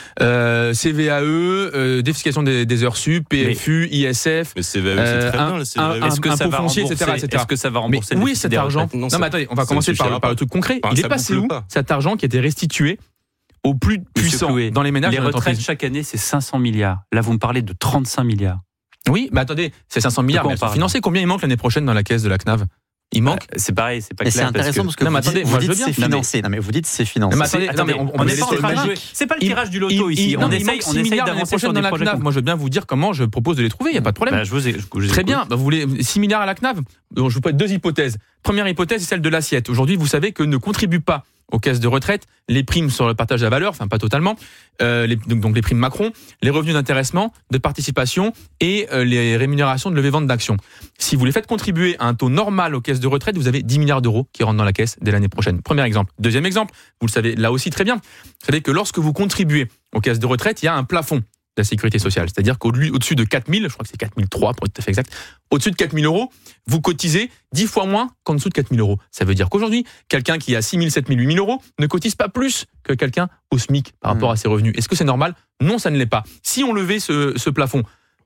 Euh, C V A E, euh, défiscalisation des, des heures sup, P F U, mais, I S F. Mais C V A E, c'est très euh, bien, le C V A E. Un, est-ce que ça va foncier, rembourser, et cetera, et cetera. Est-ce que ça va rembourser mais oui, cet argent. Non, non mais attendez, on va commencer par, par le truc concret. Enfin, il est passé où pas. Cet argent qui a été restitué aux plus puissants Clouet, dans les ménages. Les retraites chaque année, c'est cinq cents milliards. Là, vous me parlez de trente-cinq milliards. Oui, mais attendez, c'est cinq cents milliards, mais elles sont financées. Combien il manque l'année prochaine dans la caisse de la C N A V ? Il manque. Bah, c'est pareil, c'est pas et clair. C'est intéressant parce que, parce que non, vous, attendez, dites, vous dites c'est financé. Non mais vous dites c'est financé. Mais attendez, attendez, on, on, on est pas en train de jouer. C'est pas le tirage du loto il, ici. Il, on non, essaye, on essaye d'avancer sur des dans la projets. C N A V. Moi, je veux bien vous dire comment je propose de les trouver. Il y a pas de problème. Bah, je vous ai, je vous Très bien. Bah, vous voulez six milliards à la C N A V ? Donc, je vous pose deux hypothèses. Première hypothèse, c'est celle de l'assiette. Aujourd'hui, vous savez que ne contribuent pas aux caisses de retraite les primes sur le partage de la valeur, enfin pas totalement, euh, les, donc, donc les primes Macron, les revenus d'intéressement, de participation et euh, les rémunérations de levée-vente d'actions. Si vous les faites contribuer à un taux normal aux caisses de retraite, vous avez dix milliards d'euros qui rentrent dans la caisse dès l'année prochaine. Premier exemple. Deuxième exemple, vous le savez là aussi très bien, vous savez que lorsque vous contribuez aux caisses de retraite, il y a un plafond de la sécurité sociale. C'est-à-dire qu'au-dessus de quatre mille, je crois que c'est quatre mille trois pour être tout à fait exact, au-dessus de quatre mille euros, vous cotisez dix fois moins qu'en dessous de quatre mille euros. Ça veut dire qu'aujourd'hui, quelqu'un qui a six mille, sept mille, huit mille euros ne cotise pas plus que quelqu'un au SMIC par rapport mmh. à ses revenus. Est-ce que c'est normal ? Non, ça ne l'est pas. Si on levait ce, ce plafond,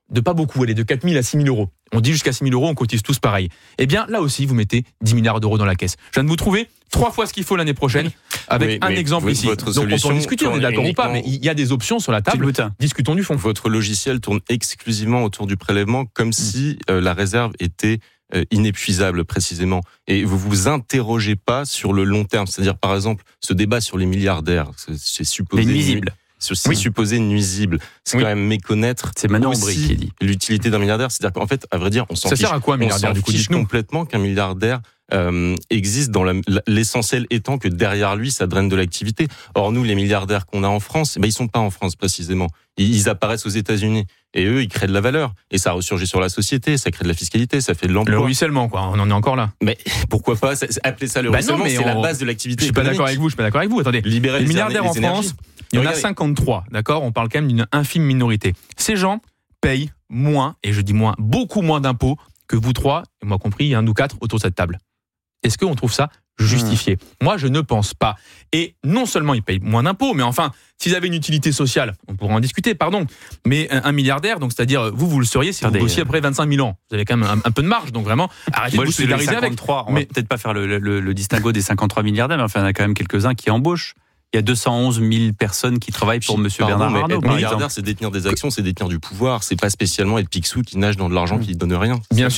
de pas beaucoup, elle est de quatre mille à six mille euros. On dit jusqu'à six mille euros, on cotise tous pareil. Eh bien, là aussi, vous mettez dix milliards d'euros dans la caisse. Je viens de vous trouver trois fois ce qu'il faut l'année prochaine, avec oui, un exemple votre ici. Donc, solution on peut en discuter, on est d'accord ou pas, mais il y a des options sur la table. Discutons du fond. Votre logiciel tourne exclusivement autour du prélèvement, comme mmh. si euh, la réserve était euh, inépuisable, précisément. Et vous vous interrogez pas sur le long terme. C'est-à-dire, par exemple, ce débat sur les milliardaires, c'est, c'est supposé... Les nuisibles. C'est oui. supposé nuisible. C'est oui. quand même méconnaître c'est Manon Aubry qui dit l'utilité d'un milliardaire. C'est-à-dire qu'en fait, à vrai dire, on s'en ça fiche. sert à quoi un milliardaire, on s'en du coup, fiche complètement qu'un milliardaire euh, existe. Dans la, l'essentiel étant que derrière lui, ça draine de l'activité. Or nous, les milliardaires qu'on a en France, eh ben ils sont pas en France précisément. Ils, ils apparaissent aux États-Unis et eux, ils créent de la valeur et ça ressurgit sur la société. Ça crée de la fiscalité, ça fait de l'emploi. Le ruissellement, quoi. On en est encore là. Mais pourquoi pas appeler ça le bah ruissellement? Non, c'est on... la base de l'activité. Je suis pas économique. d'accord avec vous. Je suis pas d'accord avec vous. Attendez. Libérer les les milliardaires les en énergies. France. Il y en Regardez. a cinquante-trois, d'accord ? On parle quand même d'une infime minorité. Ces gens payent moins, et je dis moins, beaucoup moins d'impôts que vous trois, et moi compris, il y a un ou quatre autour de cette table. Est-ce qu'on trouve ça justifié ? mmh. Moi, je ne pense pas. Et non seulement ils payent moins d'impôts, mais enfin, s'ils avaient une utilité sociale, on pourrait en discuter, pardon, mais un, un milliardaire, donc c'est-à-dire, vous, vous le seriez si Attendez, vous bossiez après vingt-cinq mille ans. Vous avez quand même un, un peu de marge, donc vraiment, arrêtez moi, de vous solidariser avec. On mais... va peut-être pas faire le, le, le distinguo des cinquante-trois milliardaires, mais enfin, il y en a quand même quelques-uns qui embauchent. Il y a deux cent onze mille personnes qui travaillent pour Monsieur Bernard Arnault. Être milliardaire, c'est détenir des actions, c'est détenir du pouvoir. C'est pas spécialement être Picsou qui nage dans de l'argent qui ne donne rien. Bien sûr.